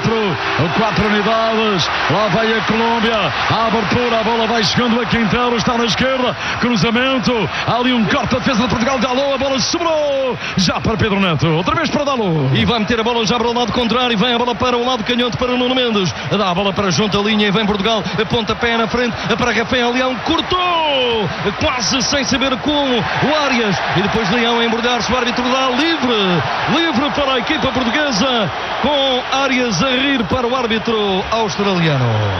4 unidades. Lá vai a Colômbia. A abertura, a bola vai chegando a Quintero. Está na esquerda, cruzamento, há ali um corte da defesa de Portugal, Dalot, a bola sobrou já para Pedro Neto, outra vez para Dalot, e vai meter a bola já para o lado contrário, vem a bola para o lado canhoto para Nuno Mendes, dá a bola para junto a linha e vem Portugal, pontapé na frente para Rafael Leão, cortou quase sem saber como o Arias, e depois Leão a embrulhar-se, o árbitro dá livre para a equipa portuguesa, com Arias a rir para o árbitro australiano.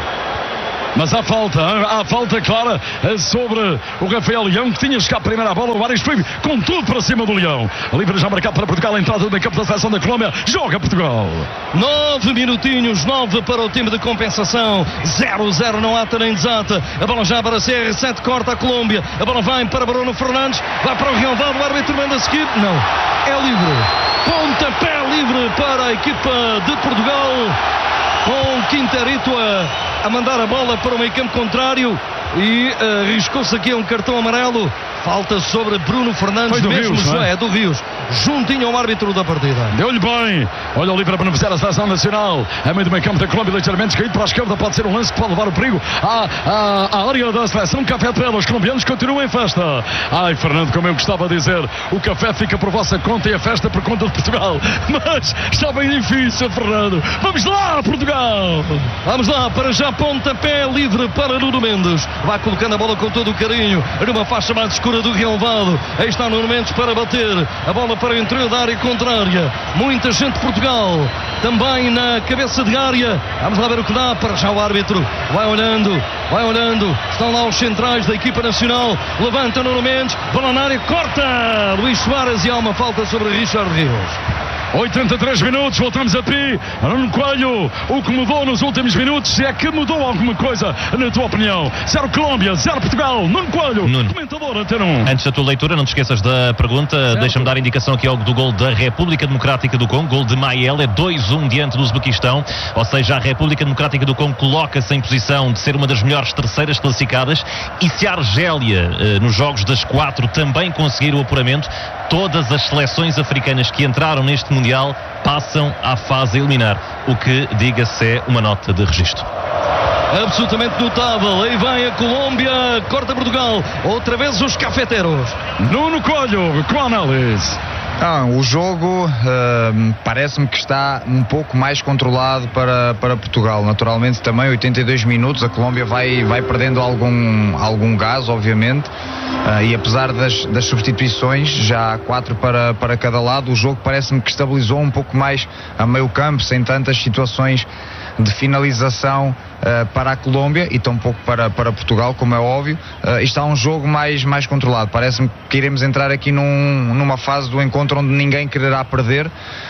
Mas há falta clara sobre o Rafael Leão, que tinha chegado primeiro à bola. O Arias foi com tudo para cima do Leão. Livre já marcado para Portugal, a entrada do meio campo da seleção da Colômbia. Joga Portugal. 9 minutinhos, 9 para o time de compensação. 0-0, não ata nem desata. A bola já para CR7, corta a Colômbia. A bola vai para Bruno Fernandes, vai para o Rialvado, o árbitro manda seguir. Não, é livre. Pontapé livre para a equipa de Portugal, com Quinterito a mandar a bola para o meio campo contrário, e arriscou-se aqui um cartão amarelo. Falta sobre Bruno Fernandes, do mesmo Rios, é do Rios, juntinho ao árbitro da partida. Deu-lhe bem, olha ali para beneficiar a seleção nacional, a meio do meio campo da Colômbia, ligeiramente caído para a esquerda, pode ser um lance que pode levar o perigo à área da seleção. Café de Pé, os colombianos continuam em festa. Ai, Fernando, como eu gostava de dizer, o café fica por vossa conta e a festa por conta de Portugal, mas está bem difícil, Fernando. Vamos lá, Portugal! Vamos lá, para já pontapé livre para Nuno Mendes, vai colocando a bola com todo o carinho numa faixa mais escura do relvado. Aí está Nuno Mendes para bater a bola para o interior da área contrária. Muita gente de Portugal também na cabeça de área. Vamos lá ver o que dá. Para já o árbitro vai olhando. Estão lá os centrais da equipa nacional. Levanta Nuno Mendes, bola na área, corta Luís Soares e há uma falta sobre Richard Rios. 83 minutos, voltamos a ti. Nuno Coelho, o que mudou nos últimos minutos, se é que mudou alguma coisa, na tua opinião? 0 Colômbia, 0 Portugal. Nuno Coelho, Nuno, comentador Antena 1. Antes da tua leitura, não te esqueças da pergunta. Deixa-me dar indicação aqui do gol da República Democrática do Congo, gol de Mael, é 2-1 diante do Uzbequistão, ou seja, a República Democrática do Congo coloca-se em posição de ser uma das melhores terceiras classificadas, e se a Argélia, nos jogos das 4, também conseguir o apuramento, todas as seleções africanas que entraram neste Mundial passam à fase eliminar, o que, diga-se, é uma nota de registro. Absolutamente notável. Aí vai a Colômbia, corta Portugal, outra vez os cafeteros. Nuno Coelho, com a análise. O jogo parece-me que está um pouco mais controlado para Portugal. Naturalmente também 82 minutos, a Colômbia vai perdendo algum gás, obviamente, e apesar das substituições, já há 4 para cada lado, o jogo parece-me que estabilizou um pouco mais a meio campo, sem tantas situações de finalização para a Colômbia e tão pouco para Portugal, como é óbvio. Está um jogo mais controlado. Parece-me que iremos entrar aqui numa fase do encontro onde ninguém quererá perder.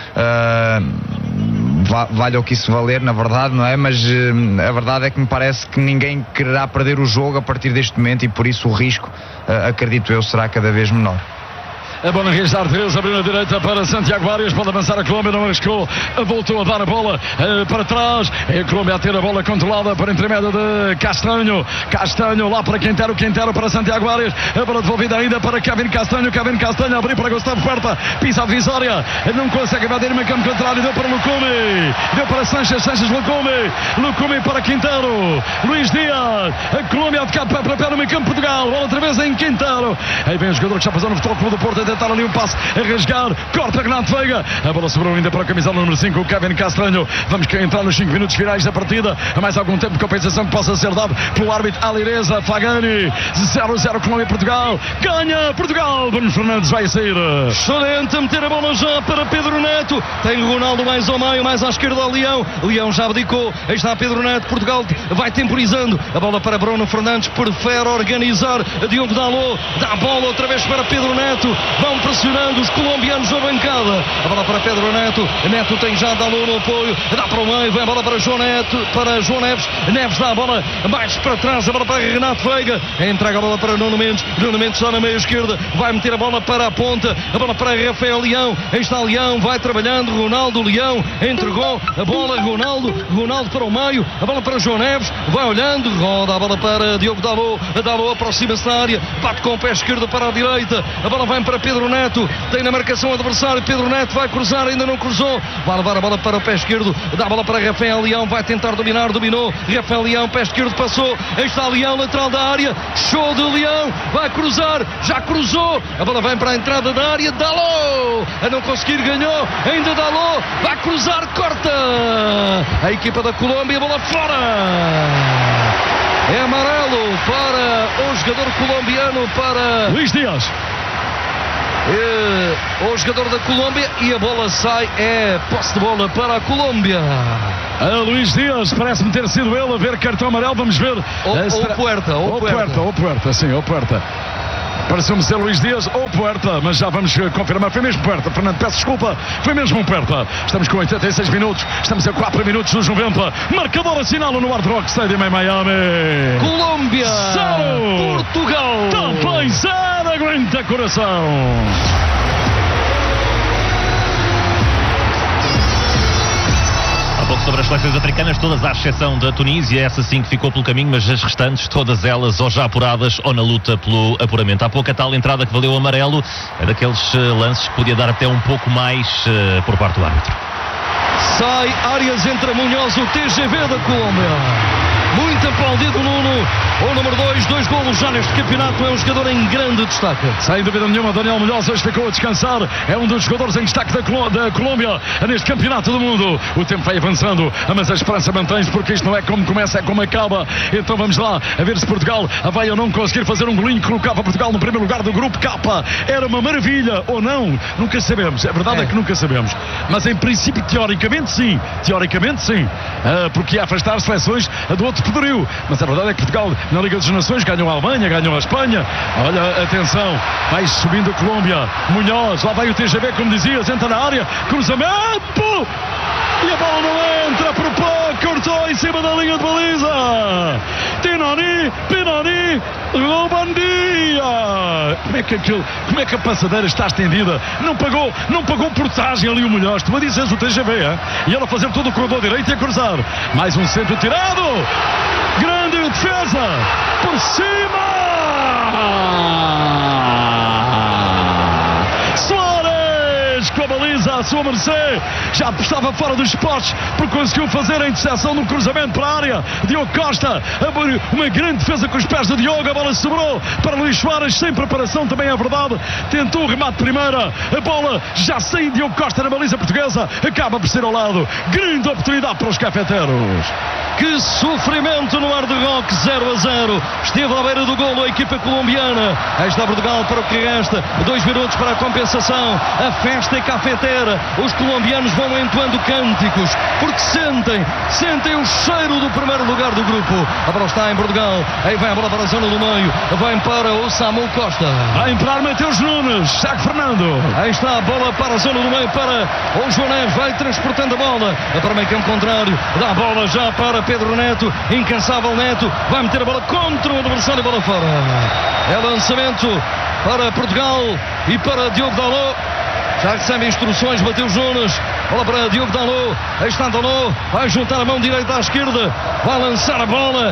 Vale o que isso valer, na verdade, não é? Mas a verdade é que me parece que ninguém quererá perder o jogo a partir deste momento, e por isso o risco, acredito eu, será cada vez menor. A bola registra Arteus, abriu na direita para Santiago Arias, pode avançar a Colômbia, não arriscou, voltou a dar a bola para trás, é a Colômbia a ter a bola controlada para intermédio de Castanho lá para Quintero para Santiago Arias, a bola devolvida ainda para Kevin Castanho, abriu para Gustavo Puerta, pisa a divisória, não consegue invadir no campo contrário, deu para Lucumi, deu para Sanches Lucumi para Quintero, Luís Dias, a Colômbia a tocar para pé no meio campo Portugal, bola outra vez em Quintero, aí vem o jogador que já passou no Futebol Clube do Porto, tentar ali um passe a rasgar, corta Renato Veiga, a bola sobrou ainda para a camisola número 5, o Kevin Castanho. Vamos entrar nos 5 minutos finais da partida, a mais algum tempo de compensação que possa ser dado pelo árbitro Alireza Fagani. 0-0 Colômbia-Portugal, ganha Portugal. Bruno Fernandes vai sair. Excelente, meter a bola já para Pedro Neto, tem Ronaldo mais ao meio, mais à esquerda ao Leão já abdicou, aí está Pedro Neto. Portugal vai temporizando, a bola para Bruno Fernandes, prefere organizar Diogo Dalot, dá a bola outra vez para Pedro Neto, vão pressionando os colombianos na bancada, a bola para Pedro Neto, Neto tem já Dalot no apoio, dá para o meio, vem a bola para João Neves, Neves dá a bola mais para trás, a bola para Renato Veiga, entrega a bola para Nuno Mendes está na meia esquerda, vai meter a bola para a ponta, a bola para Rafael Leão, aí está Leão, vai trabalhando, Ronaldo, Leão, entregou a bola, Ronaldo para o meio, a bola para João Neves, vai olhando, roda a bola para Diogo Dalot, aproxima-se da área, bate com o pé esquerdo para a direita, a bola vai para Pedro Neto, tem na marcação adversário, Pedro Neto vai cruzar, ainda não cruzou, vai levar a bola para o pé esquerdo, dá a bola para Rafael Leão, vai tentar dominou, Rafael Leão, pé esquerdo passou, aí está Leão, lateral da área, show de Leão, vai cruzar, já cruzou, a bola vem para a entrada da área, Dalot, a não conseguir, ganhou, ainda Dalot, vai cruzar, corta, a equipa da Colômbia, a bola fora, é amarelo para o jogador colombiano, para Luís Dias, o jogador da Colômbia, e a bola sai, é posse de bola para a Colômbia. Luís Dias, parece-me ter sido ele a ver cartão amarelo, vamos ver. Ou Puerta. Pareceu-me ser Luís Dias ou Puerta, mas já vamos confirmar. Foi mesmo Puerta, Fernando, peço desculpa. Foi mesmo Puerta. Estamos com 86 minutos. Estamos a 4 minutos dos 90. Marcador assinala no Hard Rock Stadium em Miami. Colômbia 0, Portugal também 0. Aguenta coração. Pouco sobre as seleções africanas, todas à exceção da Tunísia, essa sim que ficou pelo caminho, mas as restantes, todas elas ou já apuradas ou na luta pelo apuramento. Há pouco a tal entrada que valeu o amarelo, é daqueles lances que podia dar até um pouco mais por parte do árbitro. Sai Arias, entra Munhoz, o TGV da Colômbia. Muito aplaudido Nuno, o número 2 golos já neste campeonato, é um jogador em grande destaque. Sem dúvida nenhuma, Daniel Munhoz hoje ficou a descansar, é um dos jogadores em destaque da Colômbia neste campeonato do mundo. O tempo vai avançando, mas a esperança mantém-se, porque isto não é como começa, é como acaba. Então vamos lá, a ver se Portugal vai ou não conseguir fazer um golinho que colocava Portugal no primeiro lugar do grupo K. Era uma maravilha ou não, nunca sabemos, a verdade é que nunca sabemos, mas em princípio teoricamente sim, porque ia afastar seleções do outro poderio, mas a verdade é que Portugal na Liga das Nações ganhou a Alemanha, ganhou a Espanha. Olha, atenção, vai subindo a Colômbia, Munhoz, lá vai o TGV, como dizias, entra na área, cruzamento, e a bola não entra, por pouco, cortou em cima da linha de baliza. Pinoni, Roubandia. Como é que a passadeira está estendida? Não pagou portagem ali o Munhoz. Tu me dizes o TGV, e ela fazer todo o corredor direito e a cruzar. Mais um centro tirado. Grande defesa. Por cima. Com a baliza à sua mercê, já estava fora dos spots porque conseguiu fazer a interseção no cruzamento para a área. Diogo Costa abriu uma grande defesa com os pés de Diogo, a bola sobrou para Luís Soares, sem preparação, também é verdade, tentou o remate de primeira, a bola já sem Diogo Costa na baliza portuguesa, acaba por ser ao lado. Grande oportunidade para os cafeteiros. Que sofrimento no Hard Rock, 0-0. Esteve à beira do golo a equipa colombiana. Aí está Portugal para o que resta. 2 minutos para a compensação. A festa é cafeteira. Os colombianos vão entoando cânticos porque sentem o cheiro do primeiro lugar do grupo. A bola está em Portugal. Aí vai a bola para a zona do meio. Vai para o Samuel Costa. Vai entrar Mateus Nunes. Saque Fernando. Aí está a bola para a zona do meio para o João Neves. Vai transportando a bola para o meio campo contrário. Dá a bola já para Pedro Neto, incansável Neto, vai meter a bola contra o adversário, bola fora. É lançamento para Portugal e para Diogo Dalot. Já recebe instruções, Mateus Nunes, bola para Diogo Dalot, aí está Dalot, vai juntar a mão direita à esquerda, vai lançar a bola,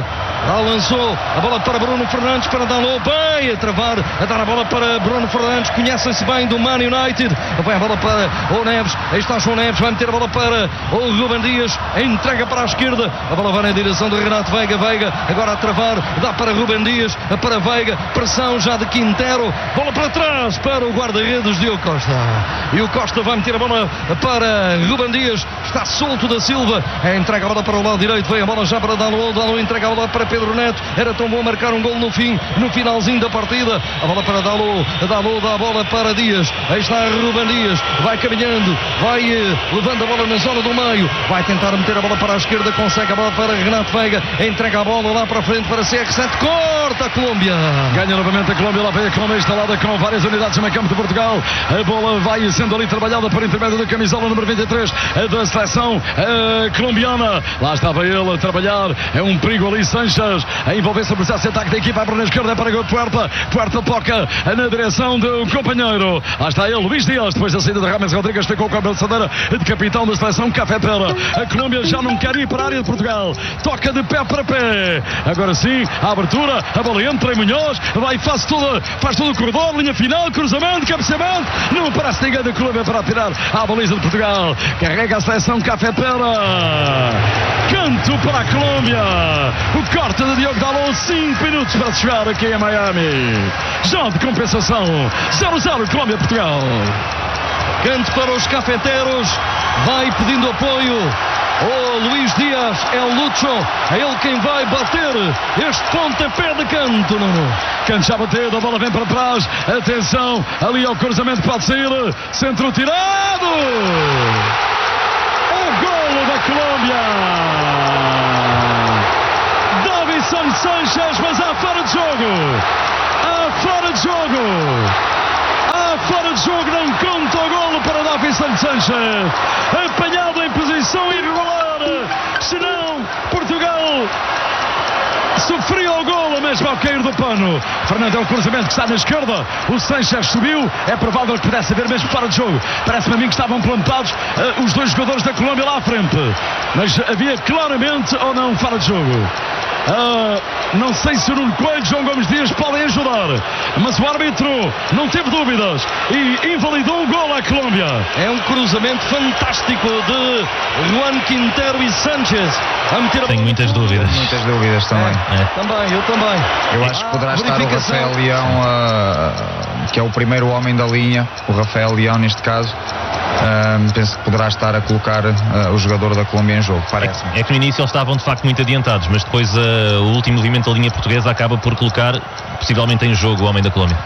lá lançou a bola para Bruno Fernandes, para Dalot, bem a travar, a dar a bola para Bruno Fernandes, conhecem-se bem do Man United, vai a bola para o Neves, aí está João Neves, vai meter a bola para o Ruben Dias, entrega para a esquerda, a bola vai na direção do Renato Veiga, agora a travar, dá para Ruben Dias, para Veiga, pressão já de Quintero, bola para trás para o guarda-redes Diogo Costa, e o Costa vai meter a bola para Ruben Dias, está solto da Silva, entrega a bola para o lado direito, vem a bola já para Dalot, entrega a bola para Pedro Neto, era tão bom marcar um gol no fim, no finalzinho da partida, a bola para Dalot dá a bola para Dias, aí está Ruben Dias, vai caminhando, vai levando a bola na zona do meio, vai tentar meter a bola para a esquerda, consegue a bola para Renato Veiga, entrega a bola lá para frente para CR7, corta a Colômbia, ganha novamente a Colômbia, lá vem a Colômbia instalada com várias unidades no meio campo de Portugal, a bola vai sendo ali trabalhada por intermédio da camisola número 23 da seleção colombiana, lá estava ele a trabalhar, é um perigo ali, Sanches a envolver-se no processo de ataque da equipa, abre na esquerda para o Puerta toca na direção do companheiro, lá está ele, Luís Dias, depois da saída de Rames Rodrigues, ficou com a abraçadeira de capitão da seleção cafetera, a Colômbia já não quer ir para a área de Portugal, toca de pé para pé, agora sim, a abertura, a bola entra em Munhoz, vai, faz todo o corredor, linha final, cruzamento, cabeceamento, não parece ninguém da Colômbia para tirar a baliza de Portugal, carrega a seleção cafetera, canto para a Colômbia, o corte de Diogo Dalot, 5 minutos para chegar aqui em Miami, já de compensação, 0-0 Colômbia-Portugal. Canto para os cafeteros, vai pedindo apoio o Luís Dias, é o Lucho, é ele quem vai bater este pontapé de canto, Nuno. Canto já bateu, a bola vem para trás, atenção, ali ao cruzamento pode sair, centro tirado, o golo da Colômbia, Davinson Sanches, mas há fora de jogo, não conta o golo para Davinson Sanches, apanhado em posição irregular, senão Portugal sofria o golo mesmo ao cair do pano. Fernando, é o cruzamento que está na esquerda, o Sanches subiu, é provável que pudesse haver mesmo fora de jogo, parece-me a mim que estavam plantados os dois jogadores da Colômbia lá à frente, mas havia claramente ou não fora de jogo. Não sei se o Nuno Coelho e João Gomes Dias podem ajudar, mas o árbitro não teve dúvidas e invalidou um gol à Colômbia. É um cruzamento fantástico de Juan Quintero e Sanches a meter a... Tenho muitas dúvidas. Muitas dúvidas também. Eu também. Eu acho que poderá estar o Rafael Leão, que é o primeiro homem da linha, o Rafael Leão neste caso. Penso que poderá estar a colocar o jogador da Colômbia em jogo, parece-me. É que no início eles estavam de facto muito adiantados, mas depois o último movimento da linha portuguesa acaba por colocar possivelmente em jogo o homem da Colômbia.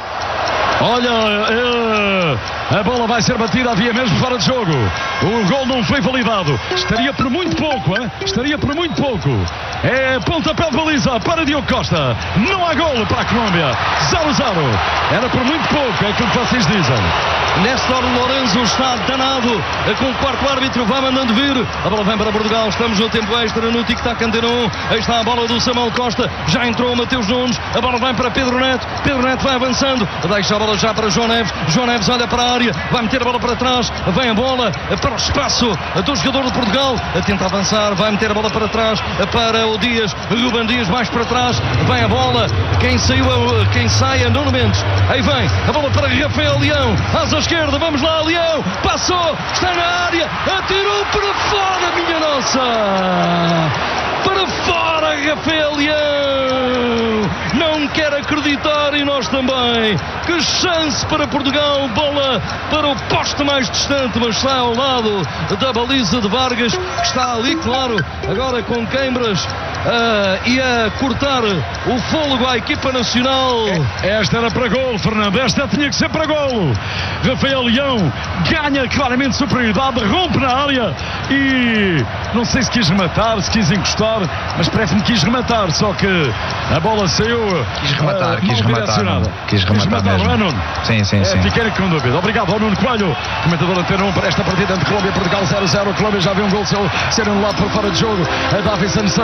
Olha, a bola vai ser batida, havia mesmo fora de jogo. O gol não foi validado. Estaria por muito pouco, estaria por muito pouco. É pontapé de baliza para Diogo Costa. Não há golo para a Colômbia. 0-0. Era por muito pouco, é aquilo que vocês dizem. Néstor Lourenço está danado com o quarto árbitro, vai mandando vir. A bola vem para Portugal, estamos no tempo extra no tic-tac Antena 1. Aí está a bola do Samuel Costa, já entrou o Mateus Nunes. A bola vem para Pedro Neto vai avançando, deixa a bola já para João Neves olha para a área, vai meter a bola para trás, vem a bola para o espaço do jogador de Portugal, tenta avançar, vai meter a bola para trás para o Dias, Ruben Dias mais para trás, vem a bola, quem sai é Nuno Mendes, aí vem a bola para Rafael Leão, asa esquerda, vamos lá Leão, passou, está na área, atirou para fora, minha nossa, para fora Rafael Leão, não quer acreditar e nós também, que chance para Portugal, bola para o poste mais distante, mas está ao lado da baliza de Vargas, que está ali claro, agora com queimbras e a cortar o fôlego à equipa nacional. Esta era para golo, Fernando, esta tinha que ser para golo. Rafael Leão ganha claramente superioridade, rompe na área e não sei se quis rematar, se quis encostar, mas parece-me que quis rematar, só que a bola saiu quis rematar mesmo. Não é, Nuno? Sim. Fiquei com dúvida. Obrigado ao Nuno Coelho, comentador Antena 1 para esta partida entre Colômbia e Portugal. 0-0, a Colômbia já viu um gol ser anulado por fora de jogo. A Davinson Sanches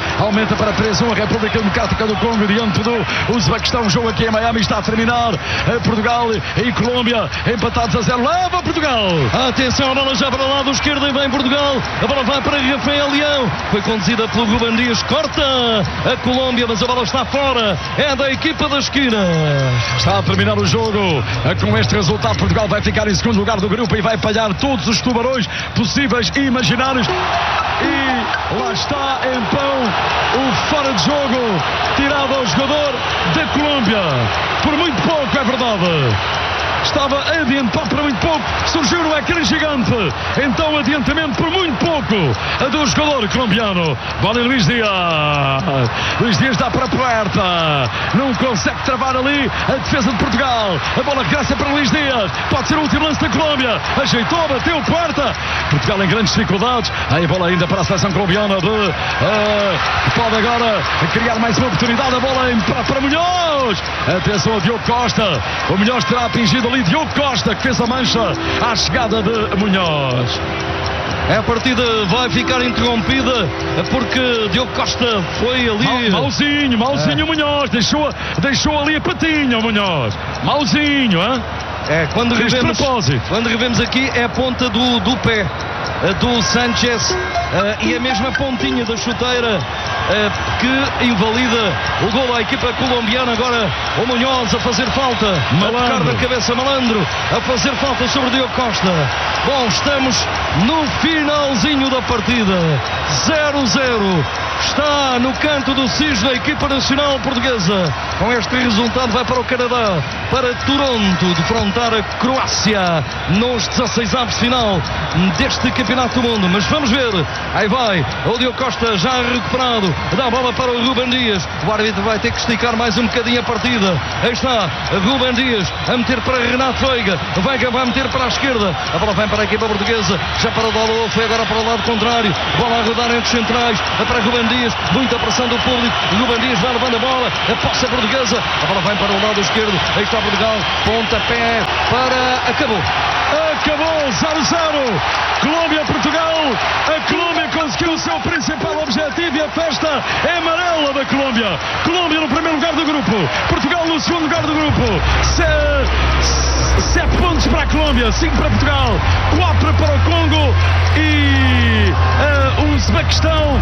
aumenta para 3-1 a República Democrática do Congo diante do Uzbequistão. O jogo aqui em Miami está a terminar. Portugal e Colômbia empatados a 0. Leva Portugal. Atenção, a bola já para o lado esquerdo e vem Portugal. A bola vai para Rafael Leão. Foi conduzida pelo Ruben Dias. Corta a Colômbia, mas a bola está fora. É da equipa da esquina. Está a terminar o jogo. Com este resultado, Portugal vai ficar em segundo lugar do grupo e vai palhar todos os tubarões possíveis e imaginários. E lá está então o fora de jogo tirado ao jogador da Colômbia. Por muito pouco, é verdade. Estava adiantado por muito pouco, surgiu no ecrã gigante, então adiantamento por muito pouco do jogador colombiano. Bola em Luís Dias. Luís Dias dá para a Puerta, não consegue travar ali a defesa de Portugal. A bola regressa para Luís Dias, pode ser o último lance da Colômbia, ajeitou, bateu Puerta. Portugal em grandes dificuldades, aí a bola ainda para a seleção colombiana pode agora criar mais uma oportunidade. A bola para Munhoz. Atenção ao Diogo Costa, o Munhoz terá atingido ali Diogo Costa, que fez a mancha à chegada de Munhoz. A partida vai ficar interrompida porque Diogo Costa foi ali. Mauzinho Munhoz, deixou ali a patinha o Munhoz. Mauzinho, hein? Quando revemos aqui é a ponta do pé do Sanchez e a mesma pontinha da chuteira que invalida o gol à equipa colombiana. Agora o Munhoz a fazer falta, a tocar da cabeça Malandro, a fazer falta sobre Diogo Costa. Bom, estamos no finalzinho da partida, 0-0. Está no canto do cisne a equipa nacional portuguesa. Com este resultado vai para o Canadá, para Toronto, defrontar a Croácia nos 16avos de final deste Campeonato do Mundo. Mas vamos ver, aí vai o Diogo Costa já recuperado, dá a bola para o Ruben Dias. O árbitro vai ter que esticar mais um bocadinho a partida. Aí está Ruben Dias a meter para Renato Veiga. Veiga vai meter para a esquerda, a bola vem para a equipa portuguesa, já para o Dalot, foi agora para o lado contrário, bola a rodar entre os centrais, para Ruben Dias, muita pressão do público. Ruben Dias vai levando a bola, a posse portuguesa, a bola vem para o lado esquerdo, aí está Portugal, pontapé para... Acabou 0-0, Colômbia-Portugal. A Colômbia conseguiu o seu principal objetivo e a festa é amarela da Colômbia. Colômbia no primeiro lugar do grupo, Portugal no segundo lugar do grupo. 7 pontos para a Colômbia, 5 para Portugal, 4 para o Congo e o Uzbequistão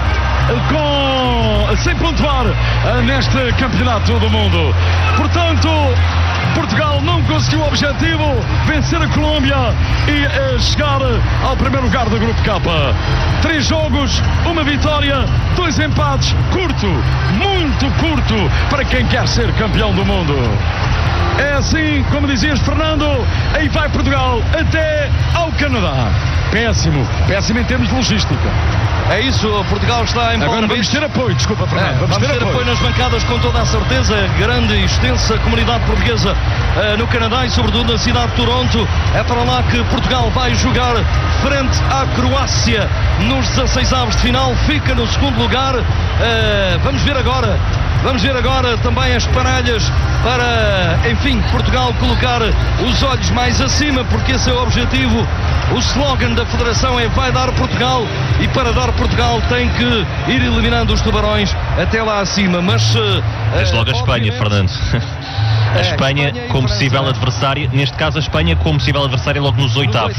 sem pontuar neste campeonato do mundo. Portanto, Portugal não conseguiu o objetivo, vencer a Colômbia e chegar ao primeiro lugar do grupo K. 3 jogos, 1 vitória, 2 empates, curto, muito curto para quem quer ser campeão do mundo. É assim, como dizias, Fernando, aí vai Portugal até ao Canadá. Péssimo em termos de logística. É isso, Portugal está em Palm Agora vamos ter apoio, desculpa, Fernando. Vamos ter apoio nas bancadas com toda a certeza. Grande e extensa comunidade portuguesa no Canadá e sobretudo na cidade de Toronto. É para lá que Portugal vai jogar frente à Croácia nos 16avos de final. Fica no segundo lugar. Vamos ver agora também as panalhas para, enfim, Portugal colocar os olhos mais acima, porque esse é o objetivo. O slogan da Federação é vai dar Portugal, e para dar Portugal tem que ir eliminando os tubarões até lá acima. Mas desde logo a Espanha, Fernando. A Espanha como possível adversária, neste caso a Espanha como possível adversária logo nos oitavos.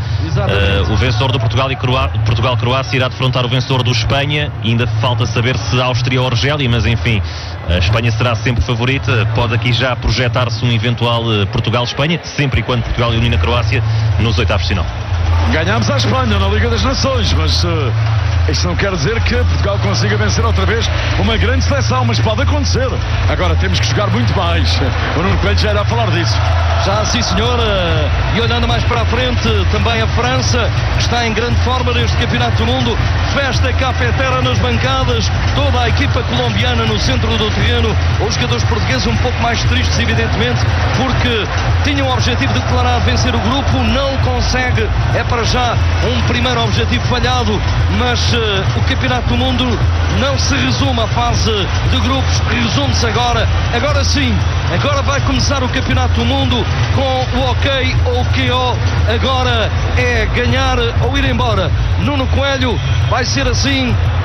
O vencedor do Portugal-Croácia irá defrontar o vencedor do Espanha, e ainda falta saber se Áustria ou Argélia, mas enfim, a Espanha será sempre favorita. Pode aqui já projetar-se um eventual Portugal-Espanha, sempre e quando Portugal elimina a Croácia nos oitavos de final. Ganhámos a Espanha na Liga das Nações, mas isto não quer dizer que Portugal consiga vencer outra vez uma grande seleção, mas pode acontecer. Agora temos que jogar muito mais. O Nuno Coelho já irá falar disso. Já sim, senhora. E olhando mais para a frente, também a França, que está em grande forma neste Campeonato do Mundo. Festa cafetera nas bancadas, toda a equipa colombiana no centro do terreno. Os jogadores portugueses um pouco mais tristes, evidentemente, porque tinham o objetivo declarado de vencer o grupo, não consegue. É para já um primeiro objetivo falhado, mas o Campeonato do Mundo não se resume à fase de grupos, resume-se agora sim, agora vai começar o Campeonato do Mundo com o ok ou o KO, agora é ganhar ou ir embora. Nuno Coelho, vai ser assim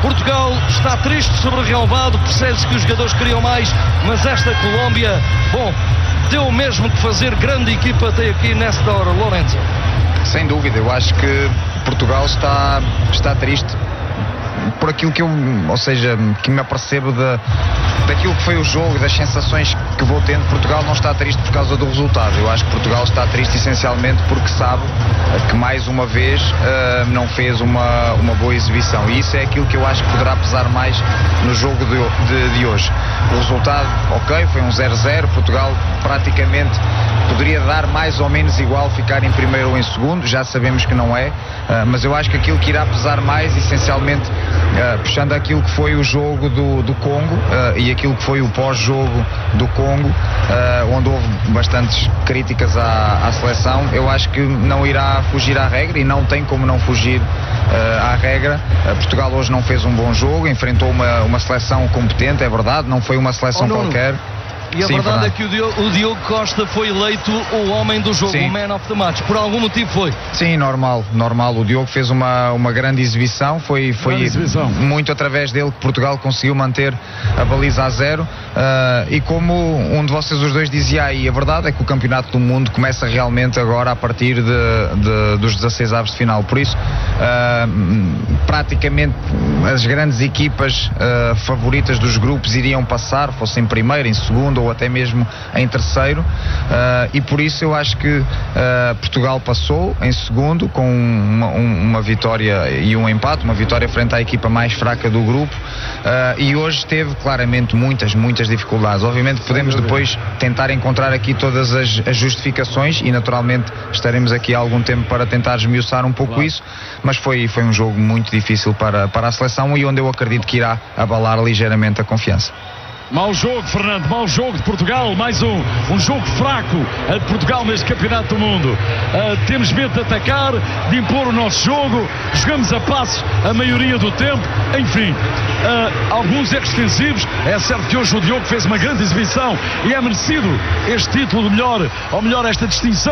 Portugal está triste sobre o relvado, percebe-se que os jogadores queriam mais, mas esta Colômbia, bom, deu mesmo que fazer. Grande equipa até aqui nesta hora, Lourenço. Sem dúvida, eu acho que Portugal está triste por aquilo que eu, ou seja, que me apercebo daquilo que foi o jogo, das sensações que vou tendo. Portugal não está triste por causa do resultado. Eu acho que Portugal está triste essencialmente porque sabe que mais uma vez não fez uma boa exibição, e isso é aquilo que eu acho que poderá pesar mais no jogo de hoje. O resultado, ok, foi um 0-0, Portugal praticamente poderia dar mais ou menos igual, ficar em primeiro ou em segundo, já sabemos que não é, mas eu acho que aquilo que irá pesar mais, essencialmente, puxando aquilo que foi o jogo do Congo e aquilo que foi o pós-jogo do Congo, onde houve bastantes críticas à seleção, eu acho que não irá fugir à regra, e não tem como não fugir à regra. Portugal hoje não fez um bom jogo, enfrentou uma seleção competente, é verdade, não foi uma seleção qualquer. E a verdade é que o Diogo Costa foi eleito o homem do jogo, o man of the match. Por algum motivo foi. Sim, normal. O Diogo fez uma grande exibição. Foi muito através dele que Portugal conseguiu manter a baliza a 0. E como um de vocês os dois dizia aí, a verdade é que o Campeonato do Mundo começa realmente agora a partir dos 16 avos de final. Por isso, praticamente as grandes equipas favoritas dos grupos iriam passar, fosse em primeiro, em segundo ou até mesmo em terceiro, e por isso eu acho que Portugal passou em segundo com uma vitória e um empate, uma vitória frente à equipa mais fraca do grupo, e hoje teve claramente muitas dificuldades. Obviamente podemos depois tentar encontrar aqui todas as justificações, e naturalmente estaremos aqui há algum tempo para tentar esmiuçar um pouco isso, mas foi um jogo muito difícil para a seleção, e onde eu acredito que irá abalar ligeiramente a confiança. Mau jogo, Fernando, mau jogo de Portugal, mais um jogo fraco de Portugal neste Campeonato do Mundo. Temos medo de atacar, de impor o nosso jogo, jogamos a passos a maioria do tempo, enfim, alguns erros defensivos. É certo que hoje o Diogo fez uma grande exibição e é merecido este título de melhor, ou melhor, esta distinção.